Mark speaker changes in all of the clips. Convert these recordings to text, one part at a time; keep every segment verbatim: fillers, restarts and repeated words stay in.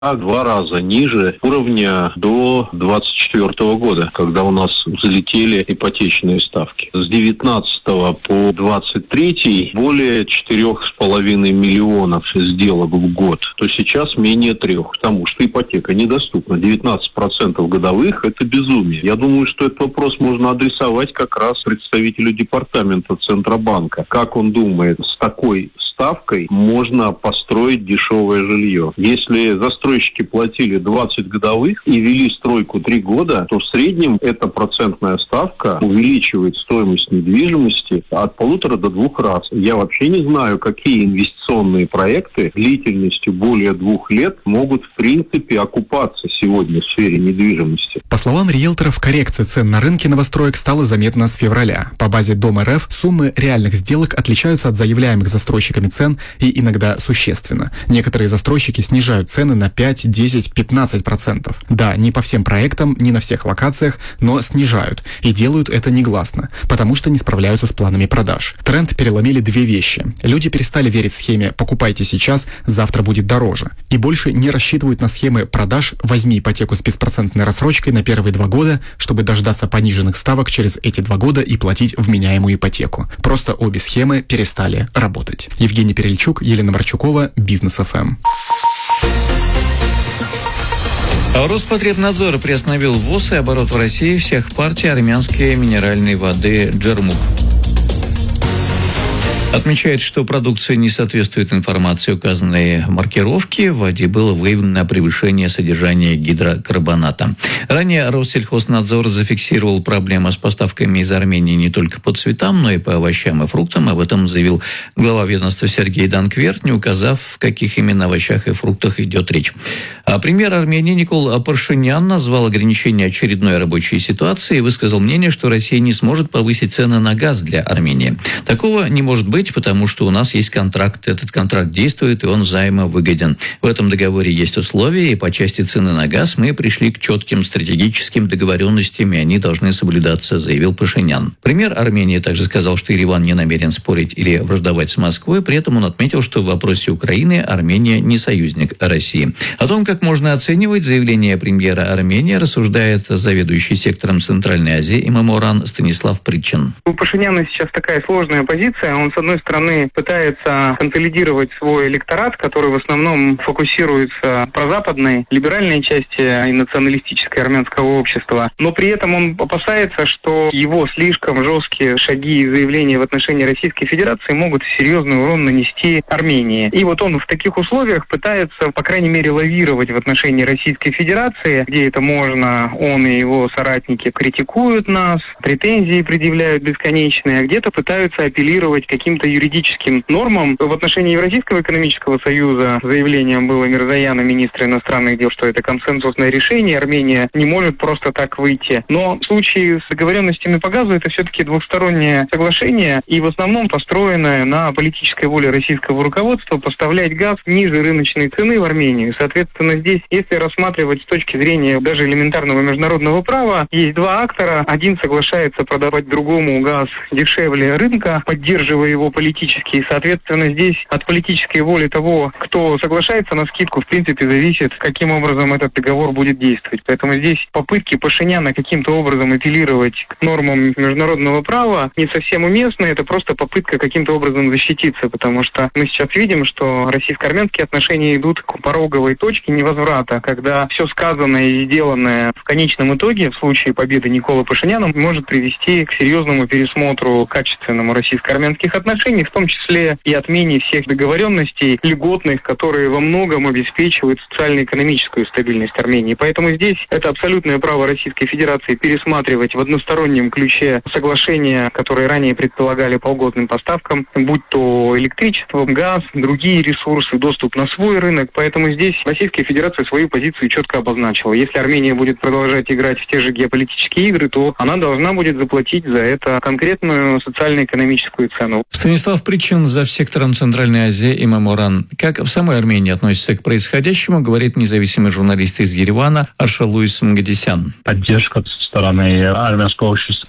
Speaker 1: в два раза ниже уровня до двадцать четвёртого года, когда у нас взлетели ипотечные ставки. С девятнадцатого по двадцать третий более четырех с половиной миллионов сделок в год, то сейчас менее трех, потому что ипотека недоступна. девятнадцать процентов годовых – это безумие. Я думаю, что этот вопрос можно адресовать как раз представителю департамента Центробанка. Как он думает, с такой ставкой можно построить дешевое жилье? Если застройщики платили двадцать годовых и вели стройку три года, то в среднем эта процентная ставка увеличивает стоимость недвижимости от полутора до двух раз. Я вообще не знаю, какие инвестиционные проекты длительностью более двух лет могут в принципе окупаться сегодня в сфере недвижимости.
Speaker 2: По словам риэлторов, коррекция цен на рынке новостроек стала заметна с февраля. По базе Дом.РФ суммы реальных сделок отличаются от заявляемых застройщиками цен и иногда существенно. Некоторые застройщики снижают цены на пять, десять, пятнадцать процентов. Да, не по всем проектам, не на всех локациях, но снижают. И делают это негласно, потому что не справляются с планами продаж. Тренд переломили две вещи. Люди перестали верить схеме «покупайте сейчас, завтра будет дороже». И больше не рассчитывают на схемы продаж «возьми ипотеку с беспроцентной рассрочкой на первые два года, чтобы дождаться пониженных ставок через эти два года и платить вменяемую ипотеку». Просто обе схемы перестали работать. Евгений Перельчук, Елена Марчукова, Бизнес эф эм.
Speaker 3: Роспотребнадзор приостановил ввоз и оборот в России всех партий армянской минеральной воды «Джермук». Отмечает, что продукция не соответствует информации указанной маркировки. В воде было выявлено превышение содержания гидрокарбоната. Ранее Россельхознадзор зафиксировал проблемы с поставками из Армении не только по цветам, но и по овощам и фруктам. Об этом заявил глава ведомства Сергей Данкверт, не указав, в каких именно овощах и фруктах идет речь. А премьер Армении Никол Пашинян назвал ограничение очередной рабочей ситуации и высказал мнение, что Россия не сможет повысить цены на газ для Армении. Такого не может быть, потому что у нас есть контракт. Этот контракт действует, и он взаимовыгоден. В этом договоре есть условия, и по части цены на газ мы пришли к четким стратегическим договоренностям, и они должны соблюдаться, заявил Пашинян. Премьер Армении также сказал, что Ереван не намерен спорить или враждовать с Москвой. При этом он отметил, что в вопросе Украины Армения не союзник России. О том, как можно оценивать заявление премьера Армении, рассуждает заведующий сектором Центральной Азии Имаморан Станислав Притчин.
Speaker 4: У Пашиняна сейчас такая сложная позиция. Он, с одной стороны, пытается консолидировать свой электорат, который в основном фокусируется в прозападной, либеральной части и националистической армянского общества. Но при этом он опасается, что его слишком жесткие шаги и заявления в отношении Российской Федерации могут серьезный урон нанести Армении. И вот он в таких условиях пытается, по крайней мере, лавировать в отношении Российской Федерации, где это можно, он и его соратники критикуют нас, претензии предъявляют бесконечные, а где-то пытаются апеллировать к каким-то юридическим нормам. В отношении Евразийского экономического союза заявлением было Мирзояна, министра иностранных дел, что это консенсусное решение, Армения не может просто так выйти. Но в случае с договоренностями по газу это все-таки двухстороннее соглашение и в основном построенное на политической воле российского руководства поставлять газ ниже рыночной цены в Армению. Соответственно, здесь, если рассматривать с точки зрения даже элементарного международного права, есть два актора. Один соглашается продавать другому газ дешевле рынка, поддерживая его политически. И, соответственно, здесь от политической воли того, кто соглашается на скидку, в принципе, зависит, каким образом этот договор будет действовать. Поэтому здесь попытки Пашиняна каким-то образом апеллировать к нормам международного права не совсем уместны. Это просто попытка каким-то образом защититься, потому что мы сейчас видим, что российско-армянские отношения идут к пороговой точке невозврата, когда все сказанное и сделанное в конечном итоге, в случае победы Николы Пашиняна, может привести к серьезному пересмотру качественному российско-армянских отношений, в том числе и отмене всех договоренностей льготных, которые во многом обеспечивают социально-экономическую стабильность Армении. Поэтому здесь это абсолютное право Российской Федерации пересматривать в одностороннем ключе соглашения, которые ранее предполагали по льготным поставкам, будь то электричество, газ, другие ресурсы, доступ на свой рынок. Поэтому здесь Российская Федерация свою позицию четко обозначила. Если Армения будет продолжать играть в те же геополитические игры, то она должна будет заплатить за это конкретную социально-экономическую цену.
Speaker 3: Станислав Причин, за сектором Центральной Азии Имаморан. Как в самой Армении относится к происходящему, говорит независимый журналист из Еревана Аршалуис Мгадисян.
Speaker 5: Поддержка со стороны армянского общества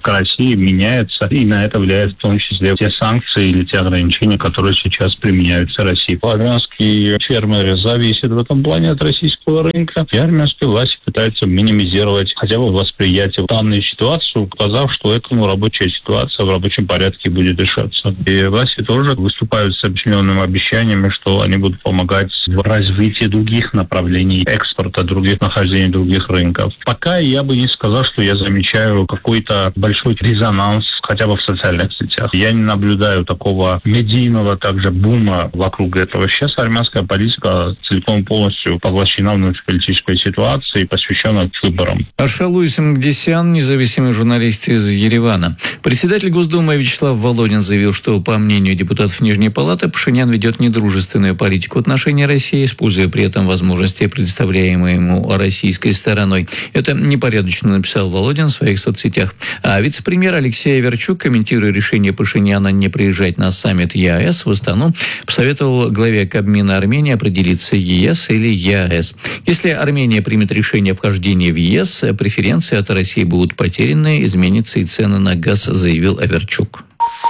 Speaker 5: к России меняется, и на это влияет в том числе те санкции или те ограничения, которые сейчас применяются России. Армянские фермеры зависят в этом плане от российского рынка, и армянские власти пытаются минимизировать хотя бы восприятие данной ситуации, указав, что этому рабочая ситуация в рабочем порядке будет решаться. И власти тоже выступают с определенными обещаниями, что они будут помогать в развитии других направлений экспорта, других нахождений других рынков. Пока я бы не сказал, что я замечаю какой-то большой резонанс хотя бы в социальных сетях. Я не наблюдаю такого медийного также бума вокруг этого. Сейчас армянская политика целиком полностью поглощена внутриполитической ситуацией и посвящена выборам.
Speaker 3: Аршалуис Мгдисян, независимый журналист из Еревана. Председатель Госдумы Вячеслав Володин заявил, что, по мнению депутатов Нижней Палаты, Пашинян ведет недружественную политику в отношении России, используя при этом возможности, предоставляемые ему российской стороной. Это непорядочно написал Володин в своих соцсетях. А вице-премьер Алексей Аверчук, комментируя решение Пашиняна не приезжать на саммит ЕАЭС в Астану, посоветовал главе Кабмина Армении определиться ЕС или ЕАЭС. Если Армения примет решение о вхождении в ЕС, преференции от России будут потеряны, изменятся и цены на газ, заявил Аверчук.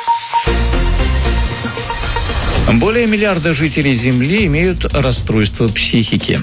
Speaker 3: Более миллиарда жителей Земли имеют расстройство психики.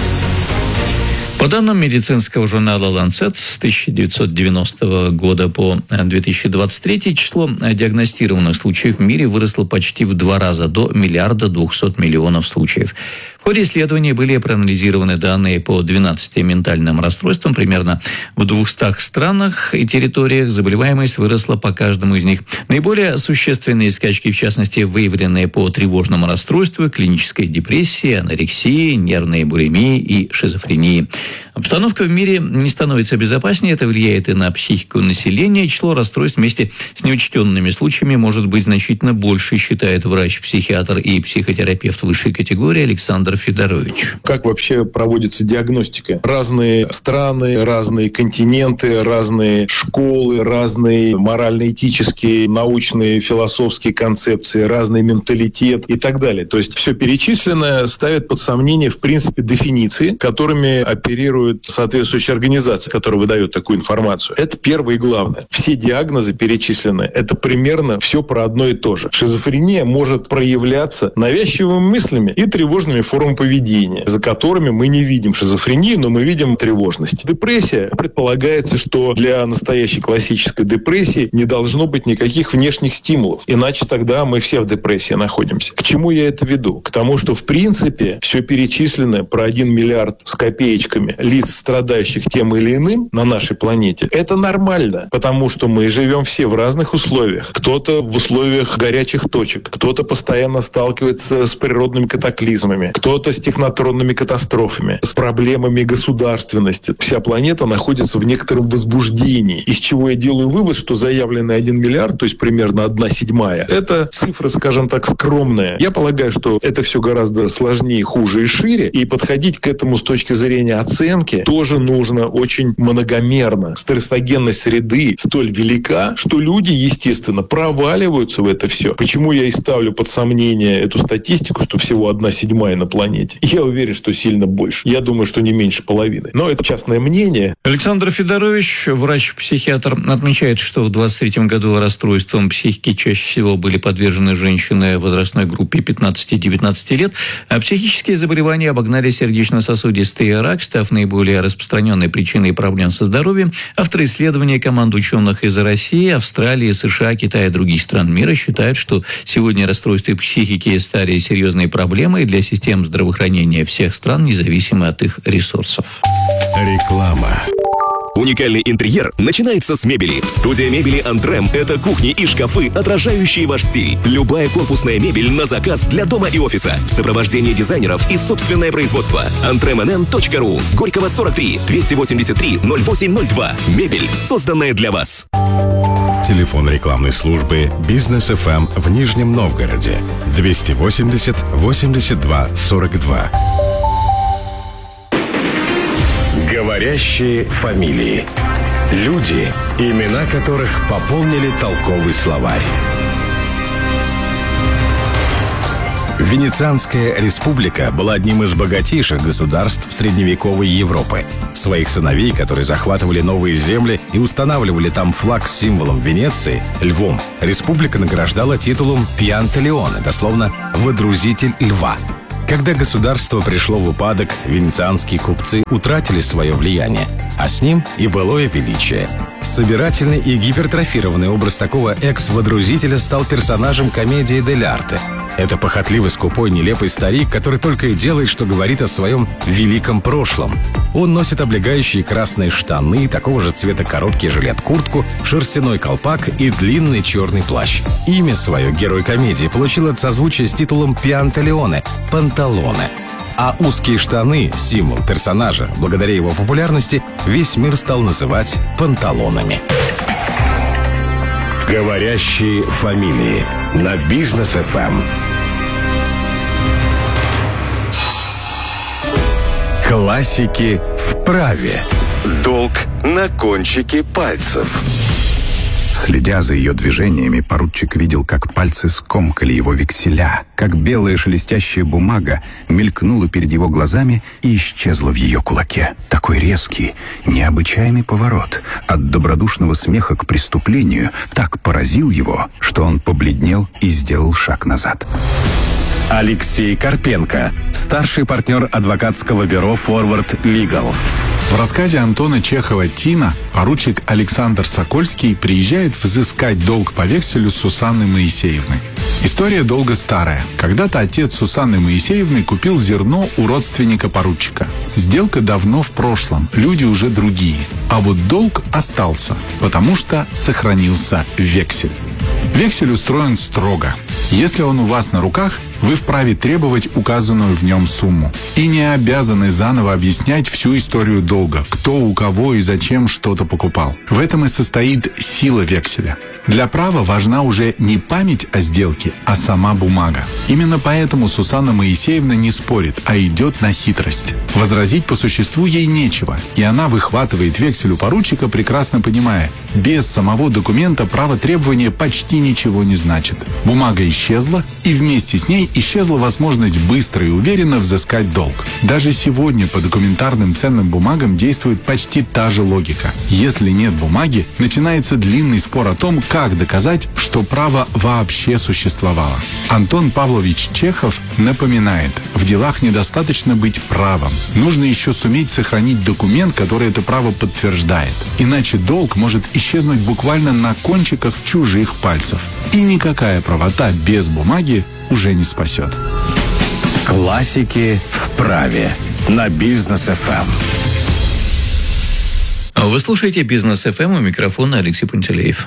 Speaker 3: По данным медицинского журнала «Ланцет», с тысяча девятьсот девяностого года по две тысячи двадцать третий число диагностированных случаев в мире выросло почти в два раза, до миллиарда двухсот миллионов случаев. В ходе исследования были проанализированы данные по двенадцати ментальным расстройствам. Примерно в двухстах странах и территориях заболеваемость выросла по каждому из них. Наиболее существенные скачки, в частности, выявленные по тревожному расстройству, клинической депрессии, анорексии, нервной булимии и шизофрении. Обстановка в мире не становится безопаснее, это влияет и на психику населения. Число расстройств вместе с неучтенными случаями может быть значительно больше, считает врач-психиатр и психотерапевт высшей категории Александр Федорович.
Speaker 6: Как вообще проводится диагностика? Разные страны, разные континенты, разные школы, разные морально-этические, научные, философские концепции, разный менталитет и так далее. То есть все перечисленное ставит под сомнение, в принципе, дефиниции, которыми оперирует соответствующая организация, которая выдает такую информацию. Это первое и главное. Все диагнозы перечислены. Это примерно все про одно и то же. Шизофрения может проявляться навязчивыми мыслями и тревожными формами поведения, за которыми мы не видим шизофрению, но мы видим тревожность. Депрессия. Предполагается, что для настоящей классической депрессии не должно быть никаких внешних стимулов. Иначе тогда мы все в депрессии находимся. К чему я это веду? К тому, что в принципе все перечисленное про один миллиард с копеечками лиц, страдающих тем или иным на нашей планете, это нормально, потому что мы живем все в разных условиях. Кто-то в условиях горячих точек, кто-то постоянно сталкивается с природными катаклизмами, кто-то с технотронными катастрофами, с проблемами государственности. Вся планета находится в некотором возбуждении. Из чего я делаю вывод, что заявленный один миллиард, то есть примерно одна седьмая, это цифра, скажем так, скромная. Я полагаю, что это все гораздо сложнее, хуже и шире, и подходить к этому с точки зрения оценки тоже нужно очень многомерно. Стрессогенность среды столь велика, что люди, естественно, проваливаются в это все. Почему я и ставлю под сомнение эту статистику, что всего одна седьмая на планете? Я уверен, что сильно больше. Я думаю, что не меньше половины. Но это частное мнение.
Speaker 3: Александр Федорович, врач-психиатр, отмечает, что в двадцать третьем году расстройствам психики чаще всего были подвержены женщины в возрастной группе пятнадцати-девятнадцати лет, а психические заболевания обогнали сердечно-сосудистый рак, став наиболее распространенной причиной проблем со здоровьем. Авторы исследования, команда ученых из России, Австралии, США, Китая и других стран мира считают, что сегодня расстройства психики стали серьезной проблемой для систем здравоохранения всех стран, независимо от их ресурсов.
Speaker 7: Реклама. Уникальный интерьер начинается с мебели. Студия мебели «Антрем» — это кухни и шкафы, отражающие ваш стиль. Любая корпусная мебель на заказ для дома и офиса. Сопровождение дизайнеров и собственное производство. антрем эн эн точка ру. Горького сорок три, двести восемьдесят три, ноль восемь ноль два. Мебель, созданная для вас.
Speaker 8: Телефон рекламной службы «Бизнес эф эм» в Нижнем Новгороде. двести восемьдесят восемьдесят два сорок два. Говорящие фамилии. Люди, имена которых пополнили толковый словарь. Венецианская республика была одним из богатейших государств средневековой Европы. Своих сыновей, которые захватывали новые земли и устанавливали там флаг с символом Венеции, львом, республика награждала титулом «Пьянтелеоне», дословно «водрузитель льва». Когда государство пришло в упадок, венецианские купцы утратили свое влияние, а с ним и былое величие. Собирательный и гипертрофированный образ такого экс-водрузителя стал персонажем комедии «Дель Арте». Это похотливый, скупой, нелепый старик, который только и делает, что говорит о своем великом прошлом. Он носит облегающие красные штаны, такого же цвета короткий жилет-куртку, шерстяной колпак и длинный черный плащ. Имя свое герой комедии получил от созвучия с титулом «Пьянтелеоне» – «Панталоне». А узкие штаны, символ персонажа, благодаря его популярности, весь мир стал называть панталонами. Говорящие фамилии на Бизнес эф эм. Классики в праве. Долг на кончике пальцев.
Speaker 9: Следя за ее движениями, поручик видел, как пальцы скомкали его векселя, как белая шелестящая бумага мелькнула перед его глазами и исчезла в ее кулаке. Такой резкий, необычайный поворот от добродушного смеха к преступлению так поразил его, что он побледнел и сделал шаг назад.
Speaker 8: Алексей Карпенко, старший партнер адвокатского бюро «Форвард Лигал».
Speaker 10: В рассказе Антона Чехова «Тина» поручик Александр Сокольский приезжает взыскать долг по векселю Сусанны Моисеевны. История долга старая. Когда-то отец Сусанны Моисеевны купил зерно у родственника поручика. Сделка давно в прошлом, люди уже другие. А вот долг остался, потому что сохранился вексель. Вексель устроен строго. Если он у вас на руках, вы вправе требовать указанную в нем сумму. И не обязаны заново объяснять всю историю долга, кто у кого и зачем что-то покупал. В этом и состоит сила векселя. Для права важна уже не память о сделке, а сама бумага. Именно поэтому Сусанна Моисеевна не спорит, а идет на хитрость. Возразить по существу ей нечего, и она выхватывает вексель у поручика, прекрасно понимая, без самого документа право требования почти ничего не значит. Бумага исчезла, и вместе с ней исчезла возможность быстро и уверенно взыскать долг. Даже сегодня по документарным ценным бумагам действует почти та же логика. Если нет бумаги, начинается длинный спор о том, как доказать, что право вообще существовало. Антон Павлович Чехов напоминает, в делах недостаточно быть правом. Нужно еще суметь сохранить документ, который это право подтверждает. Иначе долг может исчезнуть буквально на кончиках чужих пальцев. И никакая правота без бумаги уже не спасет.
Speaker 8: Классики в праве на Бизнес эф эм.
Speaker 3: Вы слушаете Бизнес эф эм, у микрофона Алексей Пантелеев.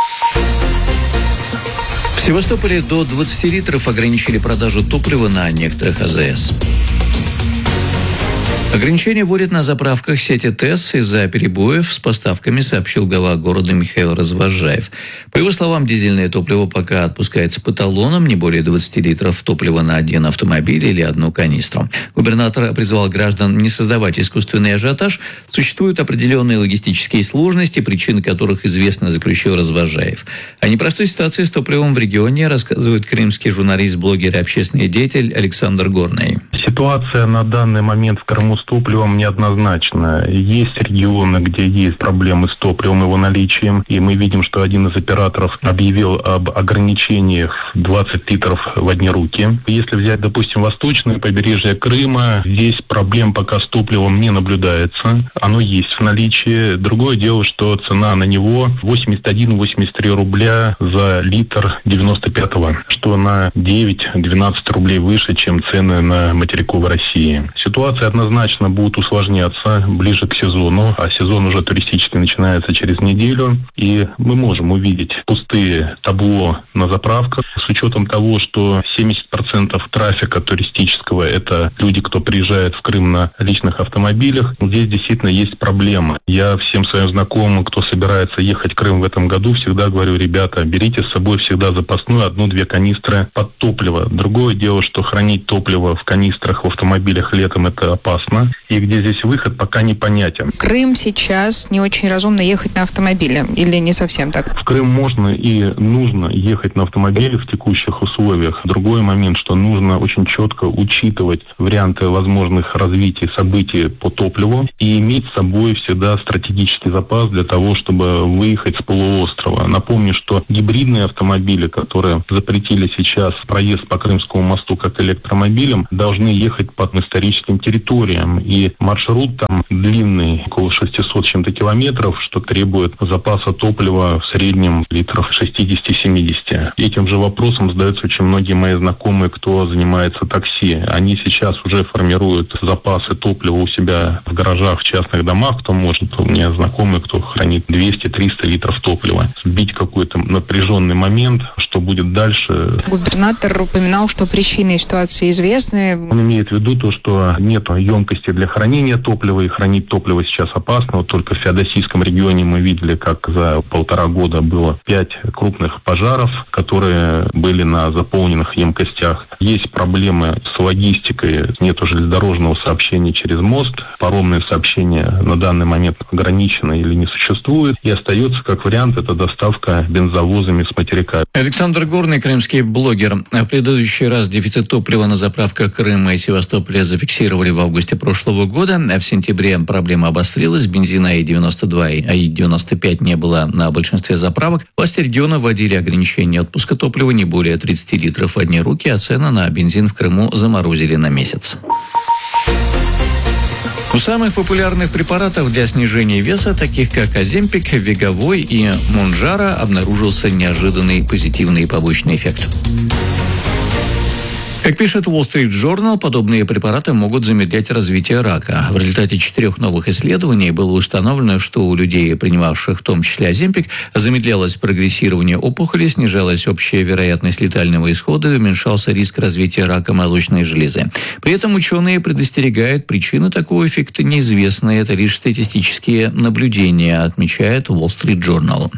Speaker 3: В Севастополе до двадцати литров ограничили продажу топлива на некоторых а зэ эс. Ограничения вводят на заправках сети ТЭС из-за перебоев с поставками, сообщил глава города Михаил Развозжаев. По его словам, дизельное топливо пока отпускается по талонам, не более двадцати литров топлива на один автомобиль или одну канистру. Губернатор призвал граждан не создавать искусственный ажиотаж. Существуют определенные логистические сложности, причины которых известно, заключил Развозжаев. О непростой ситуации с топливом в регионе рассказывает крымский журналист, блогер и общественный деятель Александр Горный.
Speaker 5: Ситуация на данный момент в Крыму с топливом неоднозначно. Есть регионы, где есть проблемы с топливом, его наличием, и мы видим, что один из операторов объявил об ограничениях двадцать литров в одни руки. Если взять, допустим, восточное побережье Крыма, здесь проблем пока с топливом не наблюдается. Оно есть в наличии. Другое дело, что цена на него восемьдесят один - восемьдесят три рубля за литр девяносто пятого, что на девять-двенадцать рублей выше, чем цены на материковой России. Ситуация однозначно будет усложняться ближе к сезону, а сезон уже туристический начинается через неделю, и мы можем увидеть пустые табло на заправках, с учетом того, что семьдесят процентов трафика туристического – это люди, кто приезжает в Крым на личных автомобилях. Здесь действительно есть проблема. Я всем своим знакомым, кто собирается ехать в Крым в этом году, всегда говорю: ребята, берите с собой всегда запасную одну-две канистры под топливо. Другое дело, что хранить топливо в канистрах в автомобилях летом – это опасно. опасно, и где здесь выход пока непонятен.
Speaker 11: Крым сейчас не очень разумно ехать на автомобиле, или не совсем так?
Speaker 5: В Крым можно и нужно ехать на автомобиле в текущих условиях. Другой момент, что нужно очень четко учитывать варианты возможных развитий событий по топливу и иметь с собой всегда стратегический запас для того, чтобы выехать с полуострова. Напомню, что гибридные автомобили, которые запретили сейчас проезд по Крымскому мосту как электромобилям, должны ехать по историческим территориям. И маршрут там длинный, около шестисот с чем-то километров, что требует запаса топлива в среднем литров шестьдесят-семьдесят. Этим же вопросом задаются очень многие мои знакомые, кто занимается такси. Они сейчас уже формируют запасы топлива у себя в гаражах, в частных домах, кто может. У меня знакомые, кто хранит двести-триста литров топлива. Сбить какой-то напряженный момент, что будет дальше.
Speaker 11: Губернатор упоминал, что причины ситуации известны.
Speaker 5: Он имеет в виду то, что нет емкости для хранения топлива, и хранить топливо сейчас опасно. Вот только в Феодосийском регионе мы видели, как за полтора года было пять крупных пожаров, которые были на заполненных емкостях. Есть проблемы с логистикой, нету железнодорожного сообщения через мост, паромное сообщение на данный момент ограничено или не существует, и остается как вариант это доставка бензовозами с материка.
Speaker 3: Александр Горный, крымский блогер. В предыдущий раз дефицит топлива на заправках Крыма и Севастополя зафиксировали в августе прошлого года, а в сентябре проблема обострилась. Бензина И девяносто два и И девяносто пять не было на большинстве заправок. Власти региона вводили ограничение отпуска топлива не более тридцати литров в одни руки, а цены на бензин в Крыму заморозили на месяц. У самых популярных препаратов для снижения веса, таких как Оземпик, Веговой и Монжаро, обнаружился неожиданный позитивный побочный эффект. Как пишет Wall Street Journal, подобные препараты могут замедлять развитие рака. В результате четырех новых исследований было установлено, что у людей, принимавших в том числе Оземпик, замедлялось прогрессирование опухоли, снижалась общая вероятность летального исхода и уменьшался риск развития рака молочной железы. При этом ученые предостерегают, причины такого эффекта неизвестны. Это лишь статистические наблюдения, отмечает Wall Street Journal.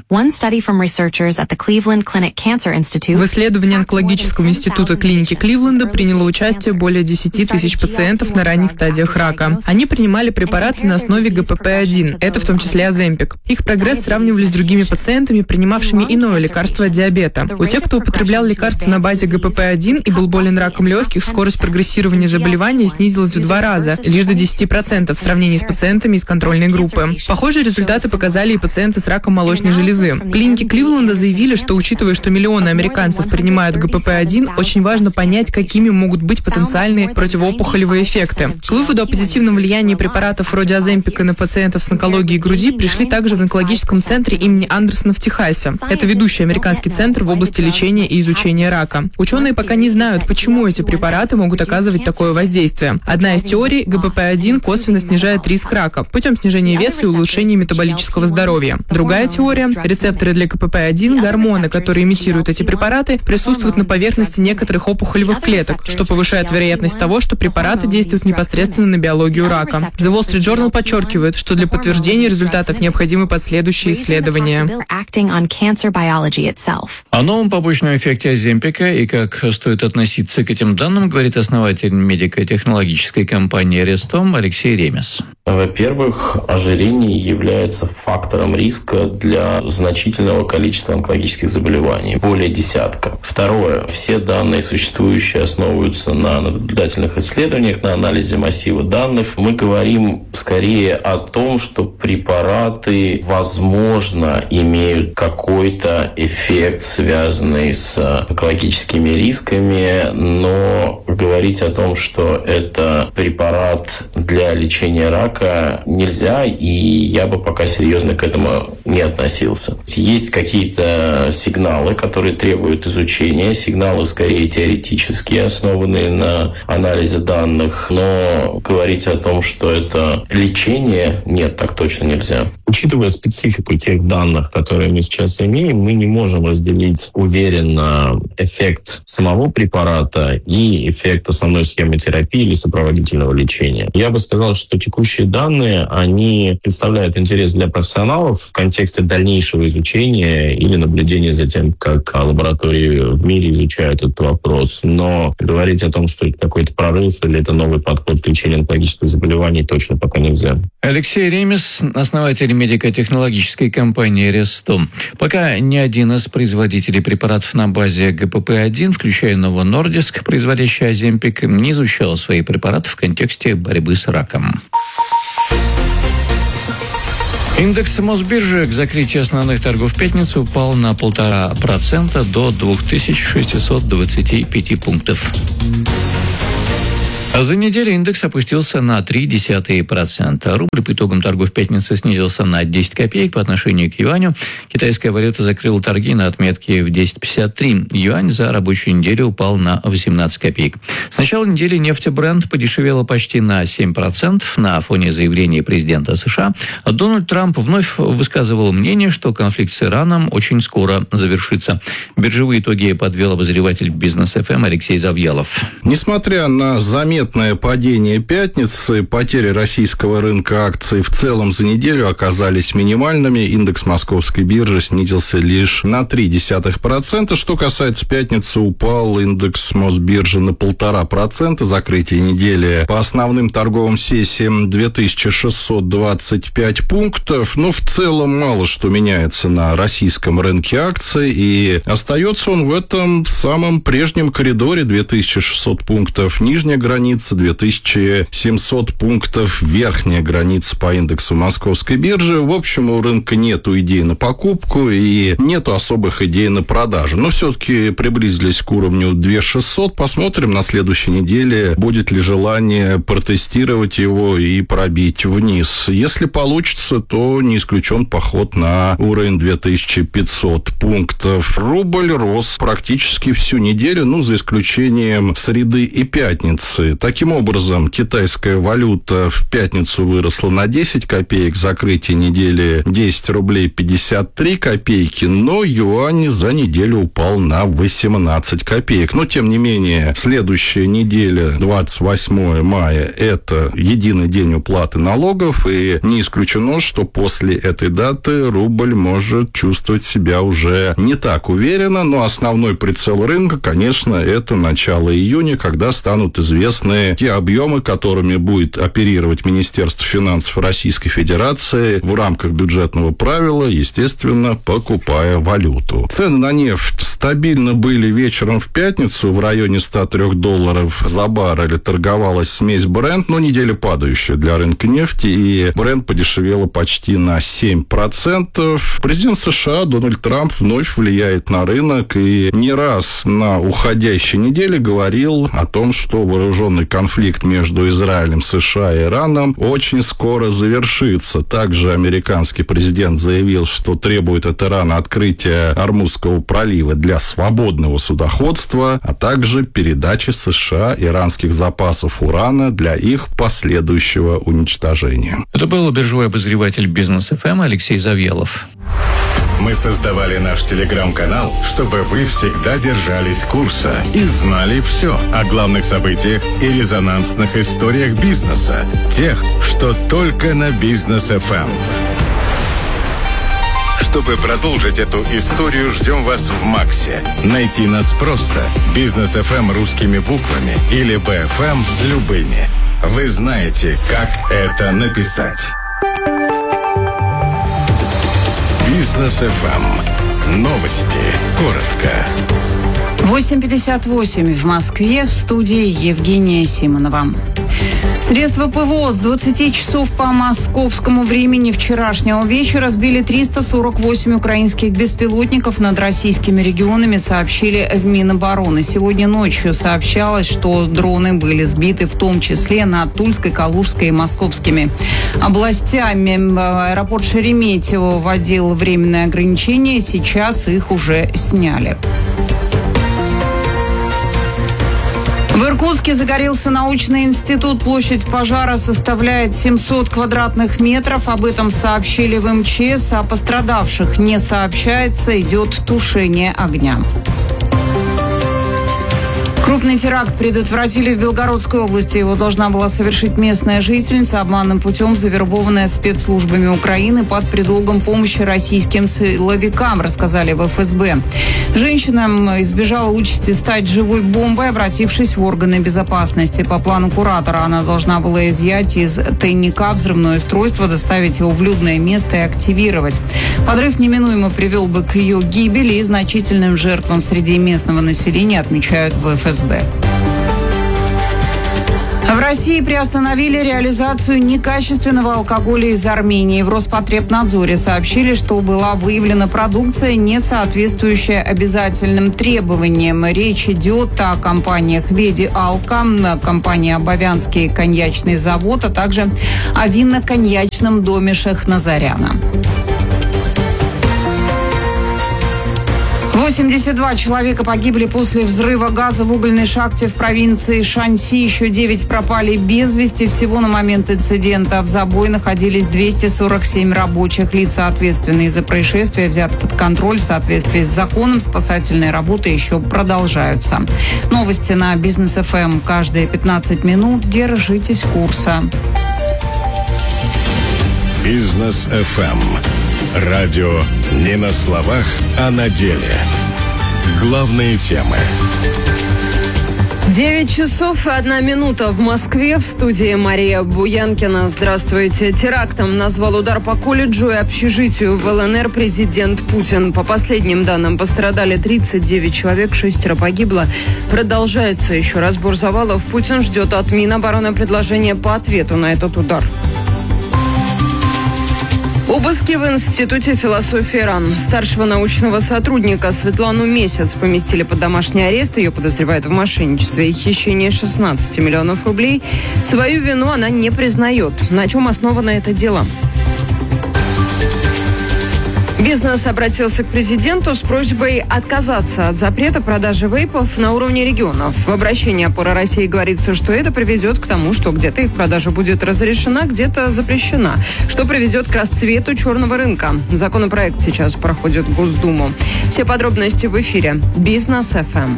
Speaker 12: В исследовании онкологического института клиники Кливленда приняло участие более десяти тысяч пациентов на ранних стадиях рака. Они принимали препараты на основе Гэ Пэ Пэ один, это в том числе Оземпик. Их прогресс сравнивали с другими пациентами, принимавшими иное лекарство от диабета. У тех, кто употреблял лекарство на базе Гэ Пэ Пэ один и был болен раком легких, скорость прогрессирования заболевания снизилась в два раза, лишь до десяти процентов в сравнении с пациентами из контрольной группы. Похожие результаты показали и пациенты с раком молочной железы. В клинике Кливленда заявили, что, учитывая, что миллионы американцев принимают Гэ Пэ Пэ один, очень важно понять, какими могут быть потенциальные противоопухолевые эффекты. К выводу о позитивном влиянии препаратов вроде Оземпика на пациентов с онкологией груди пришли также в онкологическом центре имени Андерсона в Техасе. Это ведущий американский центр в области лечения и изучения рака. Ученые пока не знают, почему эти препараты могут оказывать такое воздействие. Одна из теорий – Гэ Пэ Пэ один косвенно снижает риск рака путем снижения веса и улучшения метаболического здоровья. Другая теория – рецепторы для Гэ Пэ Пэ один, гормоны, которые имитируют эти препараты, присутствуют на поверхности некоторых опухолевых клеток, что повышает вероятность того, что препараты действуют непосредственно на биологию рака. The Wall Street Journal подчеркивает, что для подтверждения результатов необходимы последующие исследования.
Speaker 3: О новом побочном эффекте Оземпика и как стоит относиться к этим данным, говорит основатель медико-технологической компании Рестом Алексей Ремес.
Speaker 13: Во-первых, ожирение является фактором риска для значительного количества онкологических заболеваний, более десятка. Второе, все данные, существующие, основываются на наблюдательных исследованиях, на анализе массива данных. Мы говорим скорее о том, что препараты, возможно, имеют какой-то эффект, связанный с онкологическими рисками, но говорить о том, что это препарат для лечения рака, нельзя, и я бы пока серьезно к этому не относился. Есть какие-то сигналы, которые требуют изучения, сигналы скорее теоретические, основанные на анализе данных, но говорить о том, что это лечение, нет, так точно нельзя. Учитывая специфику тех данных, которые мы сейчас имеем, мы не можем разделить уверенно эффект самого препарата и эффект основной схемы терапии или сопроводительного лечения. Я бы сказал, что текущие данные, они представляют интерес для профессионалов в контексте контексте дальнейшего изучения или наблюдения за тем, как лаборатории в мире изучают этот вопрос. Но говорить о том, что это какой-то прорыв или это новый подход к лечению онкологических заболеваний, точно пока нельзя.
Speaker 3: Алексей Ремес, основатель медико-технологической компании «Рестом». Пока ни один из производителей препаратов на базе гэ пэ пэ один, включая Novo Nordisk, производящий Оземпик, не изучал свои препараты в контексте борьбы с раком. Индекс Мосбиржи к закрытию основных торгов в пятницу упал на полтора процента до две тысячи шестьсот двадцать пять пунктов. А за неделю индекс опустился на ноль целых три десятых процента. Рубль по итогам торгов в пятницу снизился на десять копеек по отношению к юаню. Китайская валюта закрыла торги на отметке в десять пятьдесят три. Юань за рабочую неделю упал на восемнадцать копеек. С начала недели нефть Brent подешевела почти на семь процентов на фоне заявления президента США. Дональд Трамп вновь высказывал мнение, что конфликт с Ираном очень скоро завершится. Биржевые итоги подвел обозреватель Бизнес эф эм Алексей Завьялов.
Speaker 14: Несмотря на заметные Заметное падение пятницы, потери российского рынка акций в целом за неделю оказались минимальными. Индекс московской биржи снизился лишь на ноль целых три десятых процента. Что касается пятницы, упал индекс Мосбиржи на полтора процента. Закрытие недели по основным торговым сессиям две тысячи шестьсот двадцать пять пунктов. Но в целом мало что меняется на российском рынке акций. И остается он в этом самом прежнем коридоре две тысячи шестьсот пунктов. Нижняя граница две тысячи семьсот пунктов, верхняя граница по индексу московской биржи. В общем, у рынка нету идей на покупку и нету особых идей на продажу. Но все-таки приблизились к уровню две тысячи шестьсот. Посмотрим на следующей неделе, будет ли желание протестировать его и пробить вниз. Если получится, то не исключен поход на уровень две тысячи пятьсот пунктов. Рубль рос практически всю неделю, ну, за исключением среды и пятницы. Таким образом, китайская валюта в пятницу выросла на десять копеек, закрытие недели десять рублей пятьдесят три копейки, но юань за неделю упал на восемнадцать копеек. Но, тем не менее, следующая неделя, двадцать восьмого мая, это единый день уплаты налогов, и не исключено, что после этой даты рубль может чувствовать себя уже не так уверенно, но основной прицел рынка, конечно, это начало июня, когда станут известны те объемы, которыми будет оперировать Министерство финансов Российской Федерации в рамках бюджетного правила, естественно, покупая валюту. Цены на нефть стабильно были вечером в пятницу в районе ста трёх долларов за баррель. Торговалась смесь Brent, но неделя падающая для рынка нефти, и Brent подешевела почти на семь процентов. Президент США Дональд Трамп вновь влияет на рынок и не раз на уходящей неделе говорил о том, что вооруженный конфликт между Израилем, США и Ираном очень скоро завершится. Также американский президент заявил, что требует от Ирана открытия Ормузского пролива для свободного судоходства, а также передачи США иранских запасов урана для их последующего уничтожения.
Speaker 3: Это был биржевой обозреватель Бизнес эф эм Алексей Завьялов.
Speaker 8: Мы создавали наш телеграм-канал, чтобы вы всегда держались курса и знали все о главных событиях и резонансных историях бизнеса. Тех, что только на Бизнес эф эм. Чтобы продолжить эту историю, ждем вас в Максе. Найти нас просто. Бизнес эф эм русскими буквами или би эф эм любыми. Вы знаете, как это написать. Бизнес эф эм. Новости. Коротко.
Speaker 15: восемь пятьдесят восемь в Москве, в студии Евгения Симонова. Средства ПВО с двадцати часов по московскому времени вчерашнего вечера сбили триста сорок восемь украинских беспилотников над российскими регионами, сообщили в Минобороны. Сегодня ночью сообщалось, что дроны были сбиты в том числе над Тульской, Калужской и Московскими областями. Аэропорт Шереметьево вводил временные ограничения, сейчас их уже сняли. В Иркутске загорелся научный институт. Площадь пожара составляет семьсот квадратных метров. Об этом сообщили в эм че эс. О пострадавших не сообщается. Идет тушение огня. Крупный теракт предотвратили в Белгородской области. Его должна была совершить местная жительница, обманным путем завербованная спецслужбами Украины под предлогом помощи российским силовикам, рассказали в эф эс бэ. Женщина избежала участи стать живой бомбой, обратившись в органы безопасности. По плану куратора она должна была изъять из тайника взрывное устройство, доставить его в людное место и активировать. Подрыв неминуемо привел бы к ее гибели и значительным жертвам среди местного населения, отмечают в эф эс бэ. В России приостановили реализацию некачественного алкоголя из Армении. В Роспотребнадзоре сообщили, что была выявлена продукция, не соответствующая обязательным требованиям. Речь идет о компаниях «Веди Алка», компании «Абовянский коньячный завод», а также о винно-коньячном доме Шахназаряна. восемьдесят два человека погибли после взрыва газа в угольной шахте в провинции Шаньси. Еще девять пропали без вести. Всего на момент инцидента в забое находились двести сорок семь рабочих. Лица, ответственные за происшествие, взяты под контроль в соответствии с законом. Спасательные работы еще продолжаются. Новости на Бизнес эф эм каждые пятнадцать минут. Держитесь курса.
Speaker 8: Бизнес эф эм. Радио не на словах, а на деле. Главные темы.
Speaker 16: девять часов и одна минута в Москве. В студии Мария Буянкина. Здравствуйте. Терактом назвал удар по колледжу и общежитию в эл эн эр президент Путин. По последним данным, пострадали тридцать девять человек, шестеро погибло. Продолжается еще разбор завалов. Путин ждет от Минобороны предложения по ответу на этот удар. Обыски в Институте философии РАН. Старшего научного сотрудника Светлану Месяц поместили под домашний арест. Ее подозревают в мошенничестве и хищении шестнадцати миллионов рублей. Свою вину она не признает. На чем основано это дело? Бизнес обратился к президенту с просьбой отказаться от запрета продажи вейпов на уровне регионов. В обращении «Опора России» говорится, что это приведет к тому, что где-то их продажа будет разрешена, где-то запрещена, что приведет к расцвету черного рынка. Законопроект сейчас проходит Госдуму. Все подробности в эфире «Бизнес эф эм».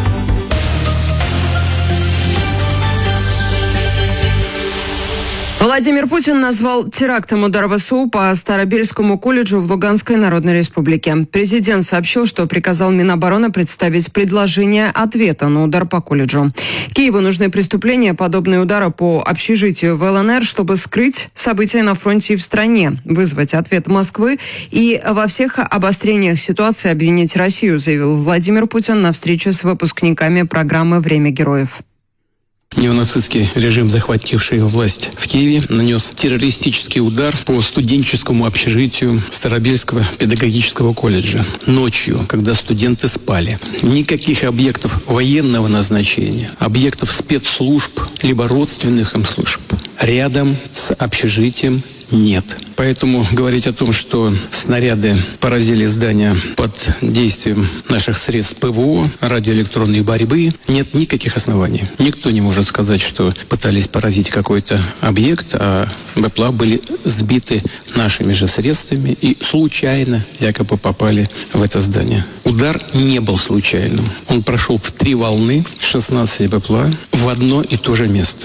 Speaker 16: Владимир Путин назвал терактом удар вэ эс у по Старобельскому колледжу в Луганской Народной Республике. Президент сообщил, что приказал Минобороны представить предложение ответа на удар по колледжу. Киеву нужны преступления, подобные удару по общежитию в эл эн эр, чтобы скрыть события на фронте и в стране, вызвать ответ Москвы и во всех обострениях ситуации обвинить Россию, заявил Владимир Путин на встрече с выпускниками программы «Время героев».
Speaker 17: Неонацистский режим, захвативший власть в Киеве, нанес террористический удар по студенческому общежитию Старобельского педагогического колледжа. Ночью, когда студенты спали. Никаких объектов военного назначения, объектов спецслужб, либо родственных им служб рядом с общежитием нет. Поэтому говорить о том, что снаряды поразили здание под действием наших средств пэ вэ о, радиоэлектронной борьбы, нет никаких оснований. Никто не может сказать, что пытались поразить какой-то объект, а БПЛА были сбиты нашими же средствами и случайно якобы попали в это здание. Удар не был случайным. Он прошел в три волны, шестнадцать БПЛА, в одно и то же место.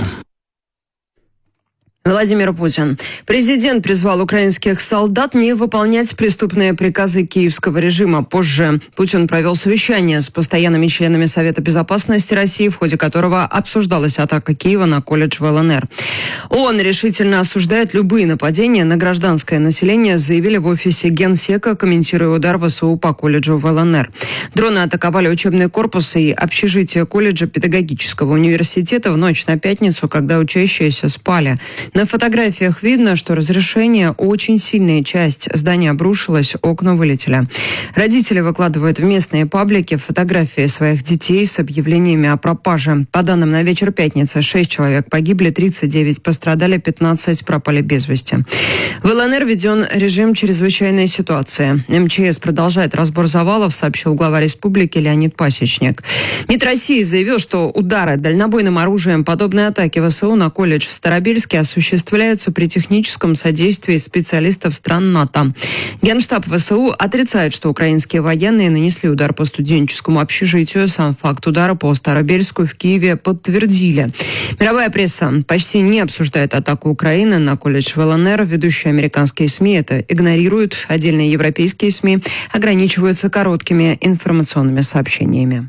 Speaker 16: Владимир Путин. Президент призвал украинских солдат не выполнять преступные приказы киевского режима. Позже Путин провел совещание с постоянными членами Совета безопасности России, в ходе которого обсуждалась атака Киева на колледж в эл эн эр. Он решительно осуждает любые нападения на гражданское население, заявили в офисе Генсека, комментируя удар вэ эс у по колледжу в эл эн эр. Дроны атаковали учебный корпус и общежитие колледжа педагогического университета в ночь на пятницу, когда учащиеся спали. На фотографиях видно, что разрушение очень сильная часть здания обрушилась, окна вылетели. Родители выкладывают в местные паблики фотографии своих детей с объявлениями о пропаже. По данным на вечер пятницы, шесть человек погибли, тридцать девять пострадали, пятнадцать пропали без вести. В эл эн эр введен режим чрезвычайной ситуации. эм че эс продолжает разбор завалов, сообщил глава республики Леонид Пасечник. МИД России заявил, что удары дальнобойным оружием подобной атаки вэ эс у на колледж в Старобельске осуществляются осуществляются при техническом содействии специалистов стран НАТО. Генштаб ВСУ отрицает, что украинские военные нанесли удар по студенческому общежитию. Сам факт удара по Старобельску в Киеве подтвердили. Мировая пресса почти не обсуждает атаку Украины на колледж в ЛНР. Ведущие американские СМИ это игнорируют. Отдельные европейские СМИ ограничиваются короткими информационными сообщениями.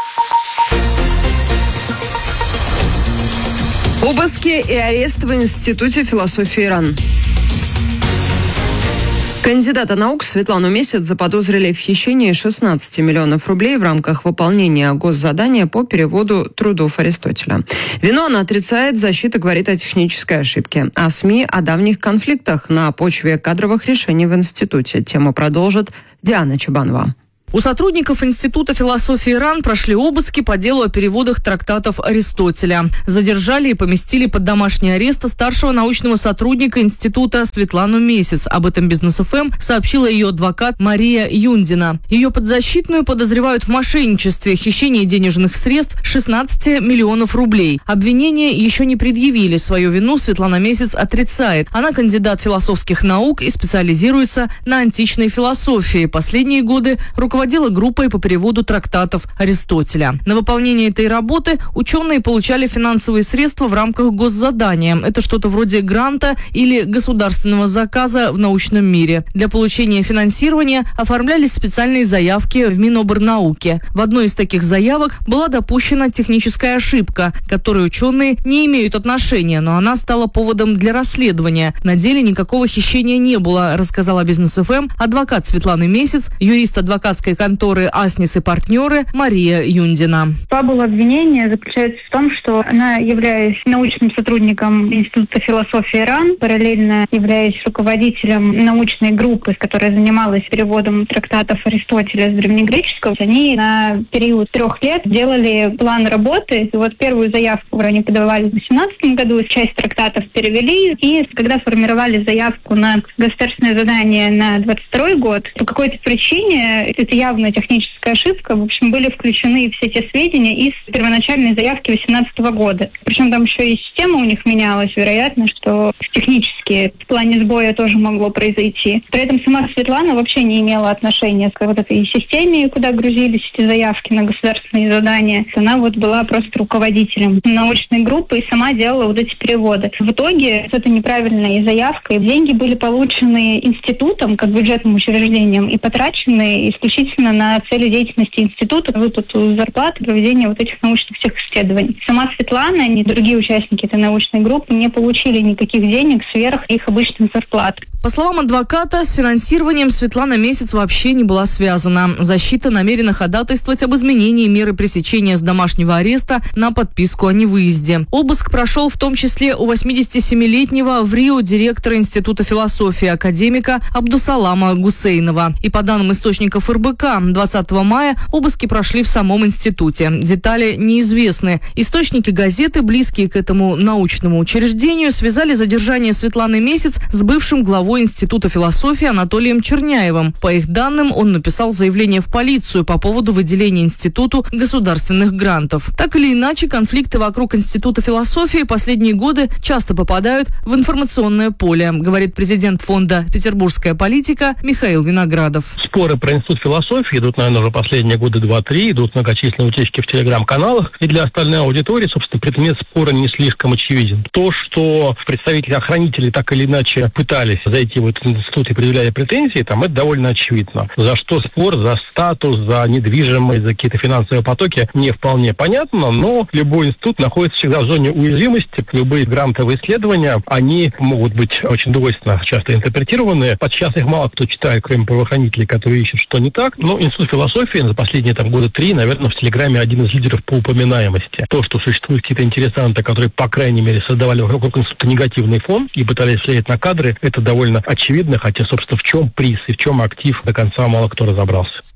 Speaker 16: Обыски и арест в Институте философии РАН. Кандидата наук Светлану Месяц заподозрили в хищении шестнадцати миллионов рублей в рамках выполнения госзадания по переводу трудов Аристотеля. Вину она отрицает, защита говорит о технической ошибке. А СМИ о давних конфликтах на почве кадровых решений в институте. Тему продолжит Диана Чебанова.
Speaker 18: У сотрудников Института философии РАН прошли обыски по делу о переводах трактатов Аристотеля. Задержали и поместили под домашний арест старшего научного сотрудника Института Светлану Месяц. Об этом Бизнес эф эм сообщила ее адвокат Мария Юндина. Ее подзащитную подозревают в мошенничестве, хищении денежных средств шестнадцати миллионов рублей. Обвинения еще не предъявили. Свою вину Светлана Месяц отрицает. Она кандидат философских наук и специализируется на античной философии. Последние годы руководитель руководила группой по переводу трактатов Аристотеля. На выполнение этой работы ученые получали финансовые средства в рамках госзадания. Это что-то вроде гранта или государственного заказа в научном мире. Для получения финансирования оформлялись специальные заявки в Минобрнауки. В одной из таких заявок была допущена техническая ошибка, к которой ученые не имеют отношения, но она стала поводом для расследования. На деле никакого хищения не было, рассказала Бизнес эф эм адвокат Светланы Месяц, юрист адвокатской конторы «Аснис и партнеры» Мария Юндина.
Speaker 19: Фабула обвинения заключается в том, что она, являясь научным сотрудником Института философии РАН, параллельно являясь руководителем научной группы, которая занималась переводом трактатов Аристотеля с древнегреческого, они на период трех лет делали план работы. И вот первую заявку они подавали в две тысячи восемнадцатом году, часть трактатов перевели, и когда формировали заявку на государственное задание на двадцать второй год, по какой-то причине, это явная техническая ошибка, в общем, были включены все те сведения из первоначальной заявки две тысячи восемнадцатого года. Причем там еще и система у них менялась, вероятно, что технически в плане сбоя тоже могло произойти. При этом сама Светлана вообще не имела отношения к вот этой системе, куда грузились эти заявки на государственные задания. Она вот была просто руководителем научной группы и сама делала вот эти переводы. В итоге это неправильная заявка, и деньги были получены институтом, как бюджетным учреждением, и потрачены исключительно на цели деятельности института, выплату зарплаты, проведение вот этих научных всех исследований. Сама Светлана, ни другие участники этой научной группы не получили никаких денег сверх их обычных зарплат.
Speaker 18: По словам адвоката, с финансированием Светлана Месяц вообще не была связана. Защита намерена ходатайствовать об изменении меры пресечения с домашнего ареста на подписку о невыезде. Обыск прошел в том числе у восьмидесятисемилетнего в Рио директора Института философии академика Абдусалама Гусейнова. И по данным источников эр бэ ка, двадцатого мая обыски прошли в самом институте. Детали неизвестны. Источники газеты, близкие к этому научному учреждению, связали задержание Светланы Месяц с бывшим главой Института философии Анатолием Черняевым. По их данным, он написал заявление в полицию по поводу выделения институту государственных грантов. Так или иначе, конфликты вокруг Института философии последние годы часто попадают в информационное поле, говорит президент фонда «Петербургская политика» Михаил Виноградов.
Speaker 20: Споры про Институт философии идут, наверное, уже последние годы два-три, идут многочисленные утечки в телеграм-каналах, и для остальной аудитории, собственно, предмет спора не слишком очевиден. То, что представители охранителей так или иначе пытались зайти в этот институт и предъявляли претензии, там это довольно очевидно. За что спор, за статус, за недвижимость, за какие-то финансовые потоки, не вполне понятно, но любой институт находится всегда в зоне уязвимости. Любые грантовые исследования, они могут быть очень двойственно часто интерпретированы. Подчас их мало кто читает, кроме правоохранителей, которые ищут, что не так. Но Институт философии за последние там года три, наверное, в Телеграме один из лидеров по упоминаемости. То, что существуют какие-то интересанты, которые, по крайней мере, создавали вокруг института негативный фон и пытались влиять на кадры, это довольно очевидно, хотя, собственно, в чем приз и в чем актив, до конца мало кто разобрался.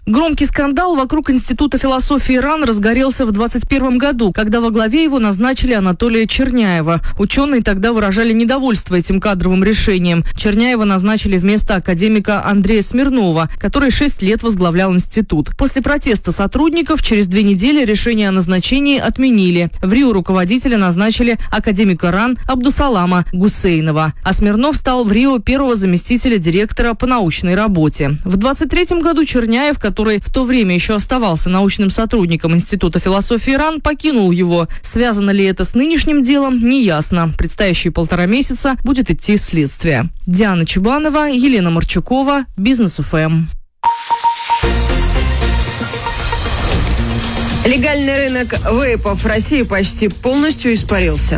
Speaker 18: Громкий скандал вокруг Института философии РАН разгорелся в двадцать первом году, когда во главе его назначили Анатолия Черняева. Ученые тогда выражали недовольство этим кадровым решением. Черняева назначили вместо академика Андрея Смирнова, который шесть лет возглавлял институт. После протеста сотрудников через две недели решение о назначении отменили. В РИО руководителя назначили академика РАН Абдусалама Гусейнова, а Смирнов стал в РИО первого заместителя директора по научной работе. В двадцать третьем году Черняев, который в то время еще оставался научным сотрудником Института философии РАН, покинул его. Связано ли это с нынешним делом, неясно. Предстоящие полтора месяца будет идти следствие. Диана Чебанова, Елена Марчукова, Бизнес эф эм.
Speaker 16: Легальный рынок вейпов в России почти полностью испарился.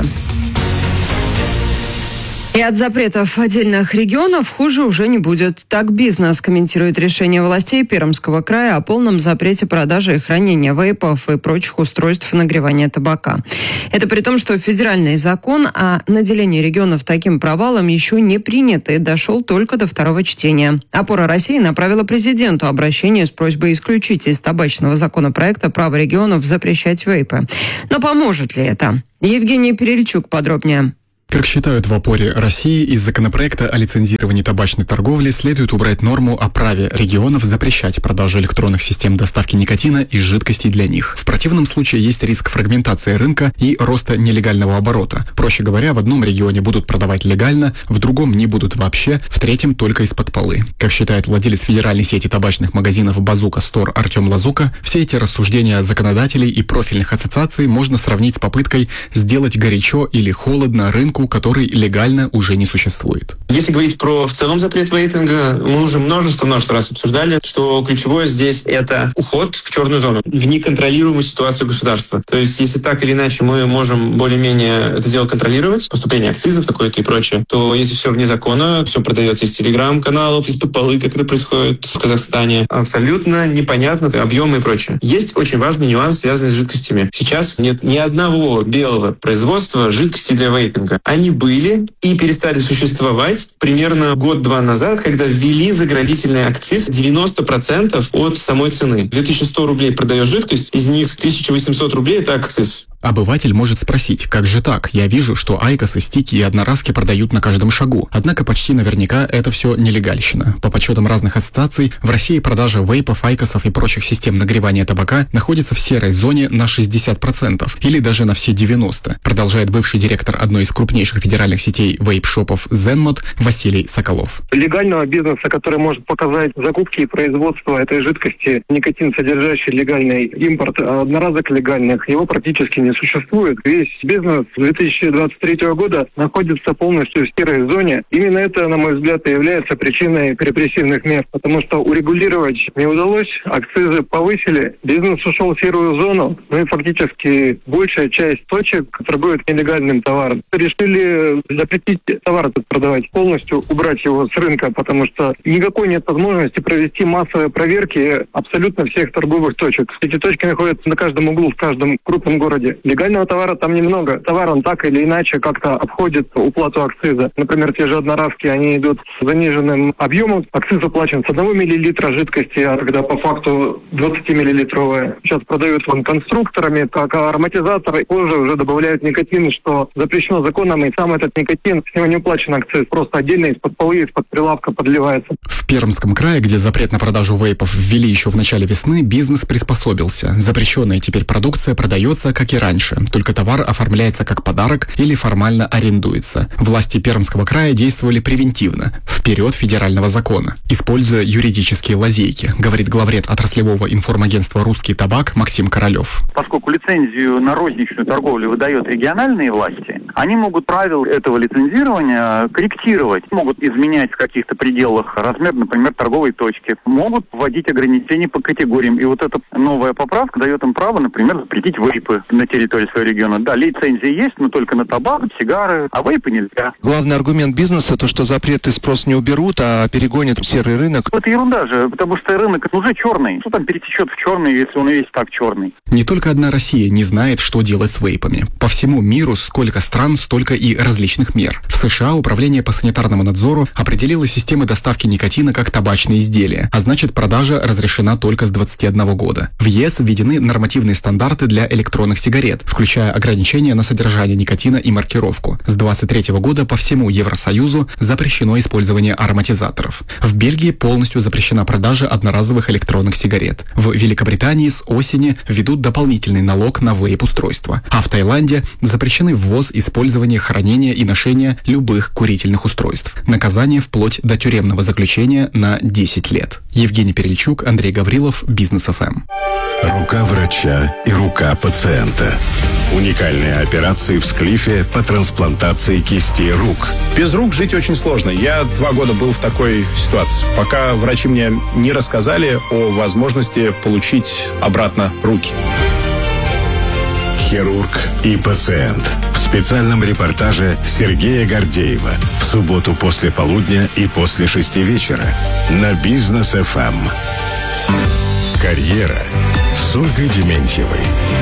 Speaker 16: И от запретов отдельных регионов хуже уже не будет. Так «Бизнес» комментирует решение властей Пермского края о полном запрете продажи и хранения вейпов и прочих устройств нагревания табака. Это при том, что федеральный закон о наделении регионов таким провалом еще не принят и дошел только до второго чтения. «Опора России» направила президенту обращение с просьбой исключить из табачного законопроекта право регионов запрещать вейпы. Но поможет ли это? Евгений Перельчук подробнее.
Speaker 2: Как считают в «Опоре России», из законопроекта о лицензировании табачной торговли следует убрать норму о праве регионов запрещать продажу электронных систем доставки никотина и жидкостей для них. В противном случае есть риск фрагментации рынка и роста нелегального оборота. Проще говоря, в одном регионе будут продавать легально, в другом не будут вообще, в третьем только из-под полы. Как считает владелец федеральной сети табачных магазинов «Базука Стор» Артем Лазука, все эти рассуждения законодателей и профильных ассоциаций можно сравнить с попыткой сделать горячо или холодно рынку, который легально уже не существует.
Speaker 21: Если говорить про в целом запрет вейпинга, мы уже множество-множество раз обсуждали, что ключевое здесь это уход в черную зону, в неконтролируемую ситуацию государства. То есть, если так или иначе мы можем более-менее это дело контролировать, поступление акцизов такое-то и прочее, то если все вне закона, все продается из телеграм-каналов, из-под полы, как это происходит в Казахстане, абсолютно непонятно объемы и прочее. Есть очень важный нюанс, связанный с жидкостями. Сейчас нет ни одного белого производства жидкости для вейпинга. Они были и перестали существовать примерно год-два назад, когда ввели заградительный акциз девяносто процентов от самой цены. две тысячи сто рублей продаешь жидкость, из них тысяча восемьсот рублей – это акциз.
Speaker 2: Обыватель может спросить, как же так? Я вижу, что айкосы, стики и одноразки продают на каждом шагу. Однако почти наверняка это все нелегальщина. По подсчетам разных ассоциаций, в России продажа вейпов, айкосов и прочих систем нагревания табака находится в серой зоне на шестьдесят процентов или даже на все девяносто процентов, продолжает бывший директор одной из крупнейших федеральных сетей вейп-шопов Zenmod Василий Соколов.
Speaker 4: Легального бизнеса, который может показать закупки и производство этой жидкости, никотин содержащий легальный импорт одноразок легальных, его практически не существует. Весь бизнес с две тысячи двадцать третьего года находится полностью в серой зоне. Именно это, на мой взгляд, и является причиной репрессивных мер, потому что урегулировать не удалось, акцизы повысили, бизнес ушел в серую зону, ну и фактически большая часть точек торгуют нелегальным товаром. Решили запретить товар этот продавать, полностью убрать его с рынка, потому что никакой нет возможности провести массовые проверки абсолютно всех торговых точек. Эти точки находятся на каждом углу, в каждом крупном городе. Легального товара там немного. Товар он так или иначе как-то обходит уплату акциза. Например, те же одноразки, они идут с заниженным объемом. Акциз оплачен с одного миллилитра жидкости, а когда по факту двадцатимиллилитровая. Сейчас продают вон конструкторами, как ароматизаторы. Позже уже добавляют никотин, что запрещено законом, и сам этот никотин, с него не уплачен акциз. Просто отдельно из-под полы, из-под прилавка подливается.
Speaker 2: В Пермском крае, где запрет на продажу вейпов ввели еще в начале весны, бизнес приспособился. Запрещенная теперь продукция продается, как и раньше. Только товар оформляется как подарок или формально арендуется. Власти Пермского края действовали превентивно, вперед федерального закона, используя юридические лазейки, говорит главред отраслевого информагентства «Русский табак» Максим Королев.
Speaker 22: Поскольку лицензию на розничную торговлю выдают региональные власти, они могут правила этого лицензирования корректировать, могут изменять в каких-то пределах размер, например, торговой точки, могут вводить ограничения по категориям. И вот эта новая поправка дает им право, например, запретить вейпы на территории территории своего региона. Да, лицензии есть, но только на табак, сигары, а вейпы нельзя.
Speaker 1: Главный аргумент бизнеса то, что запреты спрос не уберут, а перегонят в серый рынок.
Speaker 22: Это ерунда же, потому что рынок уже черный. Что там перетечет в черный, если он и весь так черный?
Speaker 2: Не только одна Россия не знает, что делать с вейпами. По всему миру сколько стран, столько и различных мер. В США Управление по санитарному надзору определило системы доставки никотина как табачные изделия, а значит, продажа разрешена только с двадцати одного года. В ЕС введены нормативные стандарты для электронных сигарет, включая ограничения на содержание никотина и маркировку. С двадцать третьего года по всему Евросоюзу запрещено использование ароматизаторов. В Бельгии полностью запрещена продажа одноразовых электронных сигарет. В Великобритании с осени введут дополнительный налог на вейп-устройства. А в Таиланде запрещены ввоз, использование, хранение и ношение любых курительных устройств. Наказание вплоть до тюремного заключения на десять лет. Евгений Перельчук, Андрей Гаврилов, Бизнес эф эм.
Speaker 8: Рука врача и рука пациента. Уникальные операции в Склифе по трансплантации кисти рук.
Speaker 6: Без рук жить очень сложно. Я два года был в такой ситуации, пока врачи мне не рассказали о возможности получить обратно руки.
Speaker 8: Хирург и пациент. В специальном репортаже Сергея Гордеева. В субботу после полудня и после шести вечера. На Бизнес эф эм. Карьера с Ольгой Дементьевой.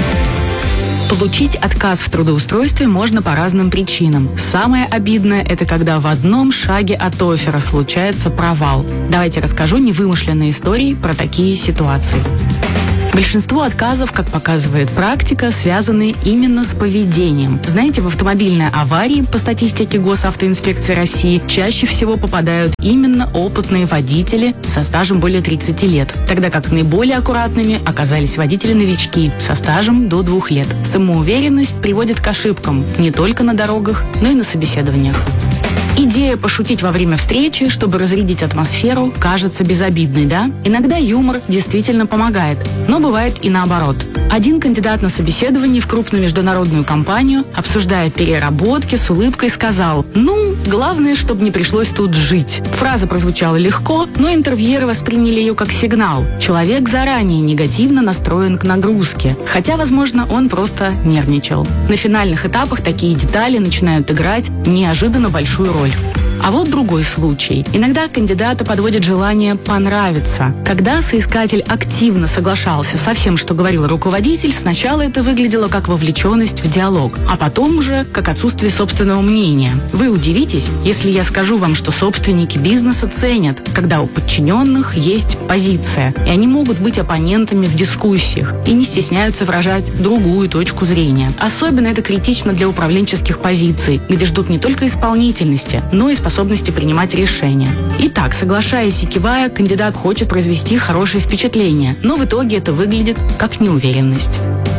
Speaker 23: Получить отказ в трудоустройстве можно по разным причинам. Самое обидное – это когда в одном шаге от оффера случается провал. Давайте расскажу невымышленные истории про такие ситуации. Большинство отказов, как показывает практика, связаны именно с поведением. Знаете, в автомобильной аварии, по статистике Госавтоинспекции России, чаще всего попадают именно опытные водители со стажем более тридцати лет, тогда как наиболее аккуратными оказались водители-новички со стажем до двух лет. Самоуверенность приводит к ошибкам не только на дорогах, но и на собеседованиях. Идея пошутить во время встречи, чтобы разрядить атмосферу, кажется безобидной, да? Иногда юмор действительно помогает, но бывает и наоборот. Один кандидат на собеседование в крупную международную компанию, обсуждая переработки, с улыбкой сказал: «Ну, главное, чтобы не пришлось тут жить». Фраза прозвучала легко, но интервьюеры восприняли ее как сигнал. Человек заранее негативно настроен к нагрузке, хотя, возможно, он просто нервничал. На финальных этапах такие детали начинают играть неожиданно большую роль. А вот другой случай. Иногда кандидата подводит желание понравиться. Когда соискатель активно соглашался со всем, что говорил руководитель, сначала это выглядело как вовлеченность в диалог, а потом уже как отсутствие собственного мнения. Вы удивитесь, если я скажу вам, что собственники бизнеса ценят, когда у подчиненных есть позиция, и они могут быть оппонентами в дискуссиях и не стесняются выражать другую точку зрения. Особенно это критично для управленческих позиций, где ждут не только исполнительности, но и способности принимать решения. Итак, соглашаясь и кивая, кандидат хочет произвести хорошее впечатление, но в итоге это выглядит как неуверенность.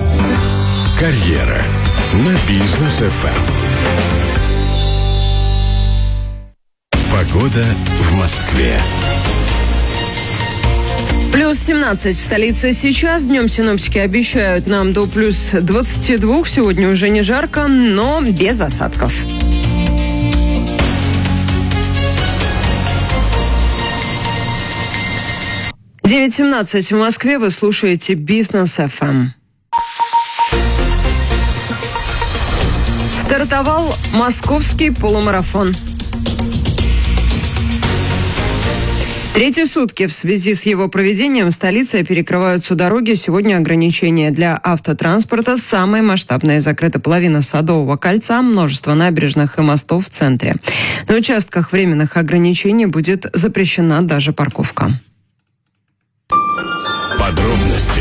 Speaker 8: Карьера на Бизнес эф эм. Погода в Москве.
Speaker 16: Плюс семнадцать в столице сейчас. Днем синоптики обещают нам до плюс двадцати двух. Сегодня уже не жарко, но без осадков. девять семнадцать в Москве. Вы слушаете Бизнес эф эм. Стартовал московский полумарафон. Третьи сутки в связи с его проведением столицей перекрываются дороги. Сегодня ограничения для автотранспорта. Самая масштабная закрыта половина Садового кольца, множество набережных и мостов в центре. На участках временных ограничений будет запрещена даже парковка.
Speaker 8: Подробности.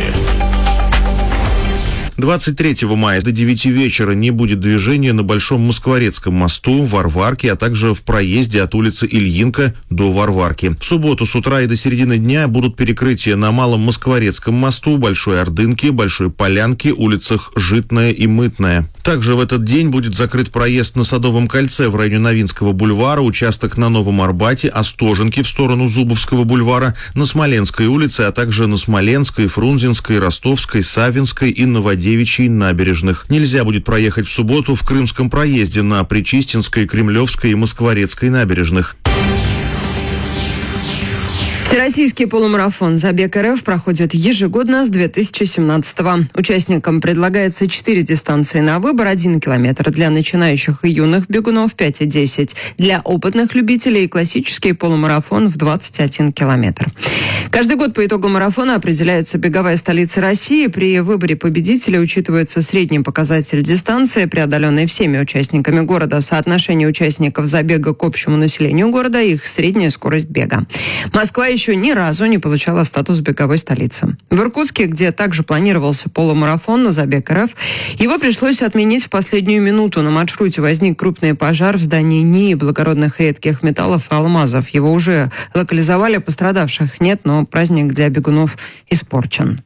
Speaker 24: двадцать третьего мая до девяти вечера не будет движения на Большом Москворецком мосту, Варварке, а также в проезде от улицы Ильинка до Варварки. В субботу с утра и до середины дня будут перекрытия на Малом Москворецком мосту, Большой Ордынке, Большой Полянке, улицах Житная и Мытная. Также в этот день будет закрыт проезд на Садовом кольце в районе Новинского бульвара, участок на Новом Арбате, Остоженки в сторону Зубовского бульвара, на Смоленской улице, а также на Смоленской, Фрунзенской, Ростовской, Савинской и Новодевичьей набережных. Нельзя будет проехать в субботу в Крымском проезде на Причистинской, Кремлевской и Москворецкой набережных.
Speaker 16: Всероссийский полумарафон «Забег РФ» проходит ежегодно с две тысячи семнадцатого. Участникам предлагается четыре дистанции на выбор: один километр для начинающих и юных бегунов, пять и десять для опытных любителей и классический полумарафон в двадцать один километр. Каждый год по итогу марафона определяется беговая столица России. При выборе победителя учитывается средний показатель дистанции, преодоленной всеми участниками города, соотношение участников забега к общему населению города и их средняя скорость бега. Москва еще ни разу не получала статус беговой столицы. В Иркутске, где также планировался полумарафон на «Забег РФ», его пришлось отменить в последнюю минуту. На маршруте возник крупный пожар в здании НИИ благородных и редких металлов и алмазов. Его уже локализовали, пострадавших нет, но праздник для бегунов испорчен.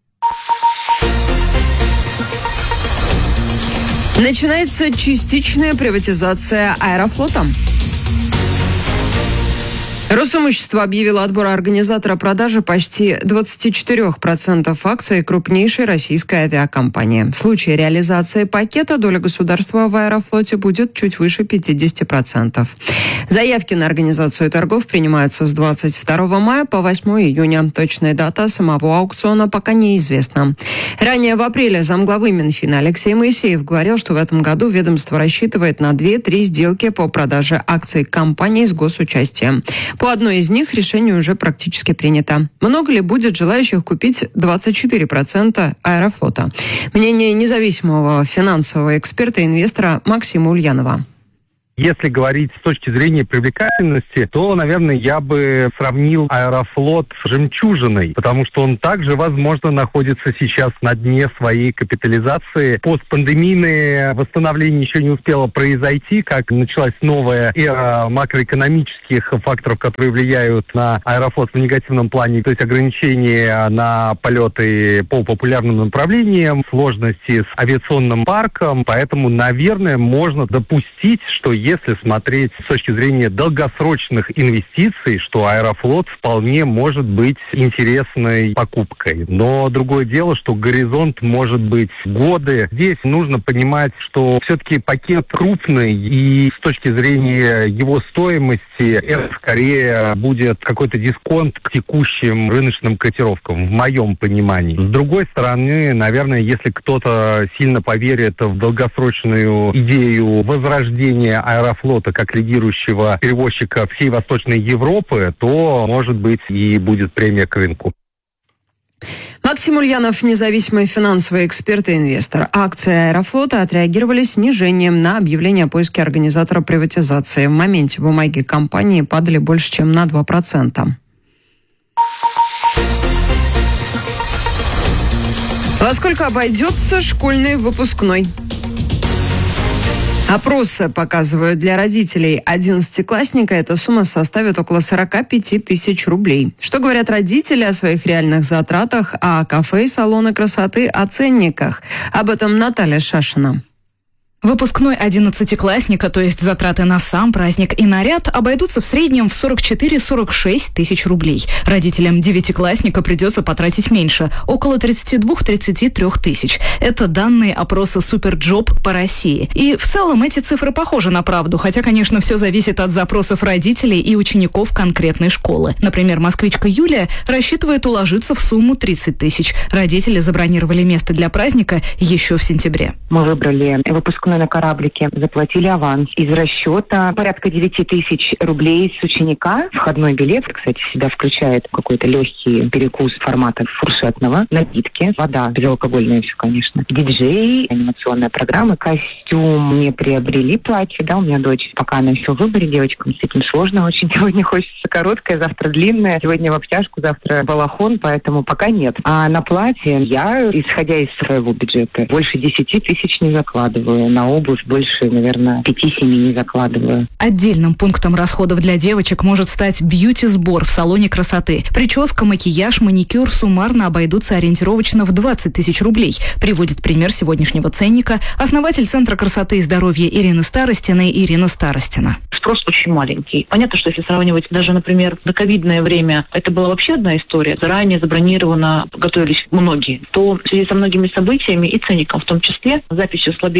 Speaker 16: Начинается частичная приватизация Аэрофлота. Росимущество объявило отбор организатора продажи почти двадцать четыре процента акций крупнейшей российской авиакомпании. В случае реализации пакета доля государства в Аэрофлоте будет чуть выше пятьдесят процентов. Заявки на организацию торгов принимаются с двадцать второго мая по восьмого июня. Точная дата самого аукциона пока неизвестна. Ранее в апреле замглавы Минфина Алексей Моисеев говорил, что в этом году ведомство рассчитывает на две-три сделки по продаже акций компаний с госучастием. По одной из них решение уже практически принято. Много ли будет желающих купить двадцать четыре процента Аэрофлота? Мнение независимого финансового эксперта-инвестора Максима Ульянова.
Speaker 20: Если говорить с точки зрения привлекательности, то, наверное, я бы сравнил Аэрофлот с жемчужиной, потому что он также, возможно, находится сейчас на дне своей капитализации. Постпандемийное восстановление еще не успело произойти, как началась новая эра макроэкономических факторов, которые влияют на Аэрофлот в негативном плане, то есть ограничения на полеты по популярным направлениям, сложности с авиационным парком, поэтому, наверное, можно допустить, что если смотреть с точки зрения долгосрочных инвестиций, что Аэрофлот вполне может быть интересной покупкой. Но другое дело, что горизонт может быть годы. Здесь нужно понимать, что все-таки пакет крупный, и с точки зрения его стоимости это скорее будет какой-то дисконт к текущим рыночным котировкам, в моем понимании. С другой стороны, наверное, если кто-то сильно поверит в долгосрочную идею возрождения Аэрофлота как лидирующего перевозчика всей Восточной Европы, то, может быть, и будет премия к рынку.
Speaker 16: Максим Ульянов, независимый финансовый эксперт и инвестор. Акции Аэрофлота отреагировали снижением на объявление о поиске организатора приватизации. В моменте бумаги компании падали больше, чем на два процента. Во сколько обойдется школьный выпускной? Опросы показывают, для родителей одиннадцатиклассника эта сумма составит около сорок пять тысяч рублей. Что говорят родители о своих реальных затратах, а кафе и салоны красоты о ценниках? Об этом Наталья Шашина.
Speaker 23: Выпускной одиннадцатиклассника, то есть затраты на сам праздник и наряд, обойдутся в среднем в сорок четыре - сорок шесть тысяч рублей. Родителям девятиклассника придется потратить меньше – около тридцать два - тридцать три тысяч. Это данные опроса Суперджоп по России. И в целом эти цифры похожи на правду, хотя, конечно, все зависит от запросов родителей и учеников конкретной школы. Например, москвичка Юлия рассчитывает уложиться в сумму тридцать тысяч. Родители забронировали место для праздника еще в сентябре.
Speaker 7: Мы выбрали выпускной на кораблике, заплатили аванс. Из расчета порядка девять тысяч рублей с ученика. Входной билет, кстати, в себя включает какой-то легкий перекус формата фуршетного, напитки, вода, безалкогольная все, конечно, диджей, анимационная программа, костюм. Не приобрели платье, да, у меня дочь пока на все выборе, девочкам с этим сложно очень. Сегодня хочется короткое, завтра длинное, сегодня в обтяжку, завтра балахон, поэтому пока нет. А на платье я, исходя из своего бюджета, больше десяти тысяч не закладываю. На обувь больше, наверное, пяти-семи не закладываю.
Speaker 23: Отдельным пунктом расходов для девочек может стать бьюти-сбор в салоне красоты. Прическа, макияж, маникюр суммарно обойдутся ориентировочно в двадцать тысяч рублей. Приводит пример сегодняшнего ценника основатель Центра красоты и здоровья Ирины Старостиной Ирина Старостина.
Speaker 9: Спрос очень маленький. Понятно, что если сравнивать даже, например, до ковидное время, это была вообще одна история. Заранее забронировано, готовились многие. То в связи со многими событиями и ценником в том числе, записью слабее и слабее,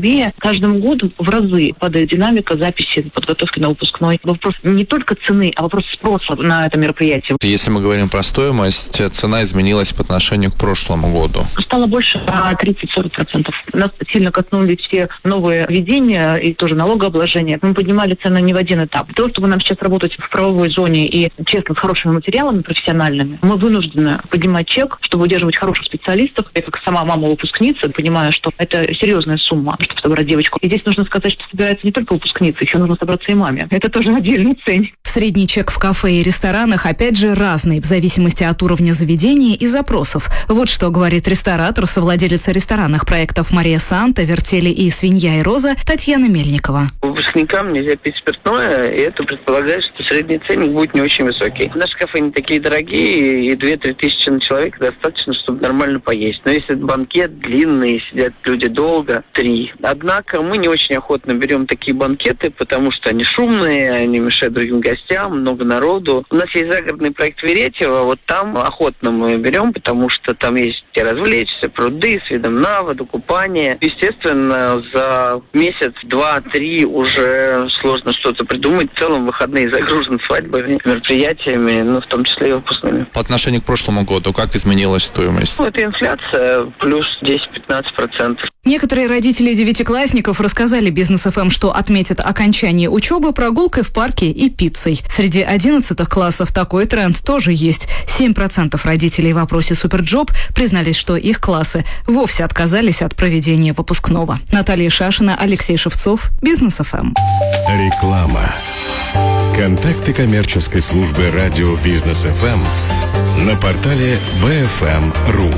Speaker 9: слабее. Каждым годом в разы падает динамика записи подготовки на выпускной. Вопрос не только цены, а вопрос спроса на это мероприятие.
Speaker 5: Если мы говорим про стоимость, цена изменилась по отношению к прошлому году.
Speaker 9: Стало больше на тридцать-сорок процентов. Нас сильно коснулись все новые введения и тоже налогообложение. Мы поднимали цены не в один этап. Для того, чтобы нам сейчас работать в правовой зоне и честно с хорошими материалами профессиональными, мы вынуждены поднимать чек, чтобы удерживать хороших специалистов. Я как сама мама выпускница понимаю, что это серьезная сумма, чтобы собрать девочку. И здесь нужно сказать, что собирается не только выпускница, еще нужно собраться и маме. Это тоже отдельный ценник.
Speaker 10: Средний чек в кафе и ресторанах, опять же, разный в зависимости от уровня заведения и запросов. Вот что говорит ресторатор, совладелица ресторанных проектов «Мария Санта», «Вертели» и «Свинья и роза» Татьяна Мельникова.
Speaker 11: Выпускникам нельзя пить спиртное, и это предполагает, что средний ценник будет не очень высокий. Наши кафе не такие дорогие, и две-три тысячи на человека достаточно, чтобы нормально поесть. Но если это банкет длинный, сидят люди долго, три. Однако мы не очень охотно берем такие банкеты, потому что они шумные, они мешают другим гостям, много народу. У нас есть загородный проект Веретьево, вот там охотно мы берем, потому что там есть где развлечься, пруды с видом на воду, купание. Естественно, за месяц, два, три уже сложно что-то придумать. В целом выходные загружены свадьбами, мероприятиями, ну, в том числе и выпускными.
Speaker 5: По отношению к прошлому году, как изменилась стоимость?
Speaker 11: Ну, это инфляция плюс десять-пятнадцать процентов.
Speaker 10: Некоторые родители девятиклассников рассказали Бизнес-эф эм, что отметят окончание учебы прогулкой в парке и пиццей. Среди одиннадцатых классов такой тренд тоже есть. семь процентов родителей в опросе Суперджоп признались, что их классы вовсе отказались от проведения выпускного. Наталья Шашина, Алексей Шевцов, Бизнес-эф эм.
Speaker 12: Реклама. Контакты коммерческой службы радио Бизнес-эф эм на портале би эф эм точка ру.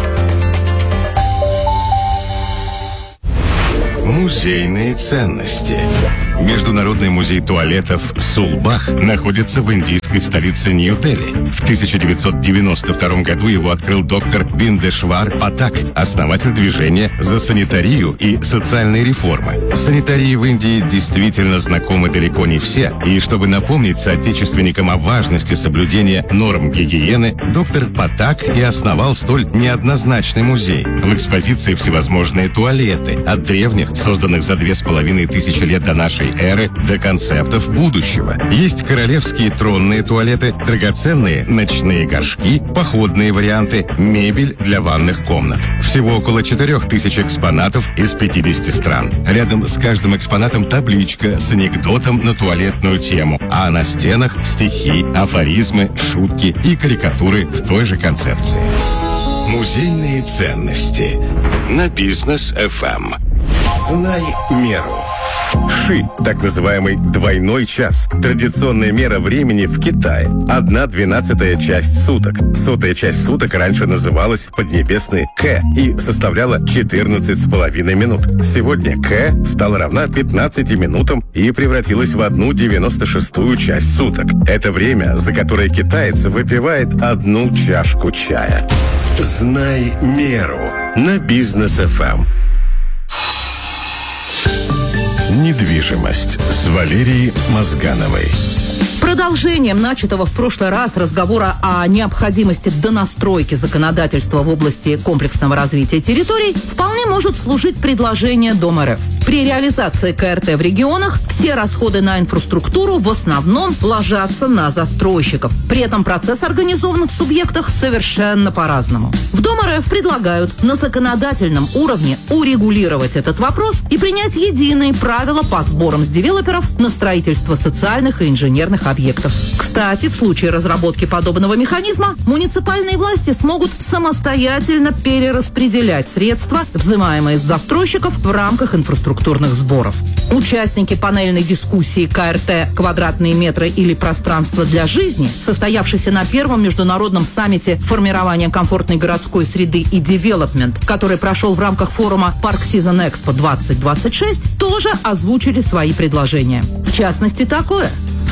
Speaker 12: Музейные ценности. Международный музей туалетов «Сулбах» находится в индийской столице Нью-Дели. В тысяча девятьсот девяносто втором году его открыл доктор Биндешвар Патак, основатель движения за санитарию и социальные реформы. Санитарии в Индии действительно знакомы далеко не все, и чтобы напомнить соотечественникам о важности соблюдения норм гигиены, доктор Патак и основал столь неоднозначный музей. В экспозиции всевозможные туалеты, от древних, созданных за две с половиной тысячи лет до нашей эры, до концептов будущего. Есть королевские тронные туалеты, драгоценные ночные горшки, походные варианты, мебель для ванных комнат. Всего около четырех тысяч экспонатов из пятидесяти стран. Рядом с каждым экспонатом табличка с анекдотом на туалетную тему, а на стенах стихи, афоризмы, шутки и карикатуры в той же концепции. Музейные ценности на Бизнес-эф эм. Знай меру. Ши, так называемый двойной час. Традиционная мера времени в Китае. Одна двенадцатая часть суток. Сотая часть суток раньше называлась поднебесной К и составляла четырнадцать с половиной минут. Сегодня К стала равна пятнадцати минутам и превратилась в одну девяносто шестую часть суток. Это время, за которое китаец выпивает одну чашку чая. Знай меру на Бизнес-эф эм. Недвижимость с Валерией Мозгановой.
Speaker 25: Продолжением начатого в прошлый раз разговора о необходимости донастройки законодательства в области комплексного развития территорий вполне может служить предложение Дом эр эф. При реализации ка эр тэ в регионах все расходы на инфраструктуру в основном ложатся на застройщиков. При этом процесс организован в субъектах совершенно по-разному. В Дом эр эф предлагают на законодательном уровне урегулировать этот вопрос и принять единые правила по сборам с девелоперов на строительство социальных и инженерных объектов. Кстати, в случае разработки подобного механизма муниципальные власти смогут самостоятельно перераспределять средства, взимаемые с застройщиков в рамках инфраструктурных сборов. Участники панельной дискуссии ка эр тэ «Квадратные метры или пространство для жизни», состоявшейся на первом международном саммите формирования комфортной городской среды и девелопмент, который прошел в рамках форума Park Season Expo двадцать двадцать шесть, тоже озвучили свои предложения. В частности, такое. В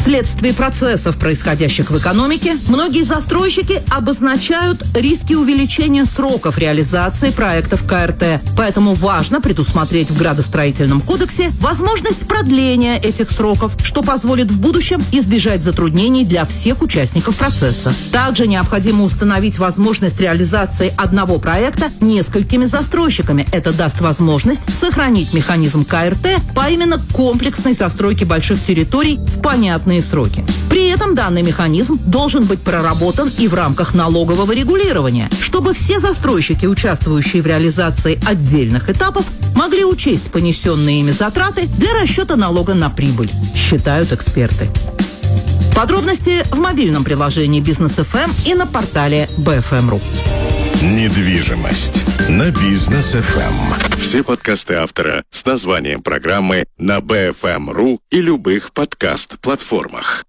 Speaker 25: Вследствие процессов, происходящих в экономике, многие застройщики обозначают риски увеличения сроков реализации проектов ка эр тэ. Поэтому важно предусмотреть в градостроительном кодексе возможность продления этих сроков, что позволит в будущем избежать затруднений для всех участников процесса. Также необходимо установить возможность реализации одного проекта несколькими застройщиками. Это даст возможность сохранить механизм ка эр тэ по именно комплексной застройке больших территорий в понятные сроки. При этом данный механизм должен быть проработан и в рамках налогового регулирования, чтобы все застройщики, участвующие в реализации отдельных этапов, могли учесть понесенные ими затраты для расчета налога на прибыль, считают эксперты. Подробности в мобильном приложении Бизнес эф эм и на портале би эф эм точка ру.
Speaker 12: Недвижимость на Бизнес эф эм. Все подкасты автора с названием программы на би эф эм точка ру и любых подкаст-платформах.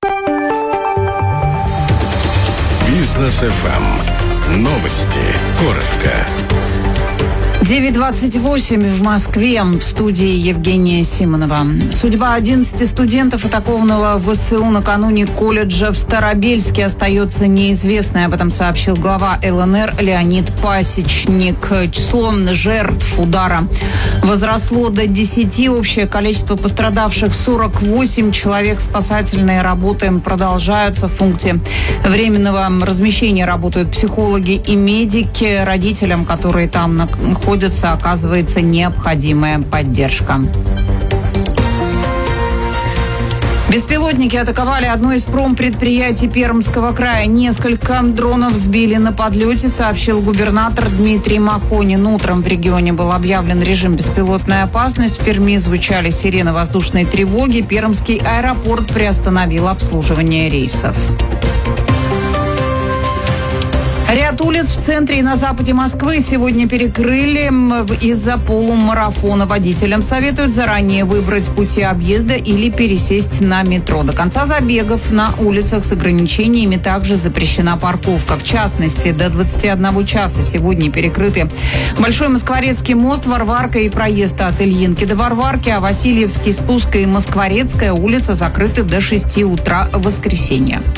Speaker 12: Бизнес эф эм. Новости. Коротко.
Speaker 3: девять двадцать восемь в Москве. В студии Евгения Симонова. Судьба одиннадцати студентов, атакованного в вэ эс у накануне колледжа в Старобельске, остается неизвестной. Об этом сообщил глава эл эн эр Леонид Пасечник. Число жертв удара возросло до десяти. Общее количество пострадавших сорок восемь человек. Спасательные работы продолжаются. В пункте временного размещения работают психологи и медики. Родителям, которые там находятся, оказывается необходимая поддержка. Беспилотники атаковали одно из промпредприятий Пермского края. Несколько дронов сбили на подлете, сообщил губернатор Дмитрий Махонин. Утром в регионе был объявлен режим беспилотная опасность. В Перми звучали сирены воздушной тревоги. Пермский аэропорт приостановил обслуживание рейсов. Ряд улиц в центре и на западе Москвы сегодня перекрыли из-за полумарафона. Водителям советуют заранее выбрать пути объезда или пересесть на метро. До конца забегов на улицах с ограничениями также запрещена парковка. В частности, до двадцати одного часа сегодня перекрыты Большой Москворецкий мост, Варварка и проезд от Ильинки до Варварки, а Васильевский спуск и Москворецкая улица закрыты до шести утра в воскресенье.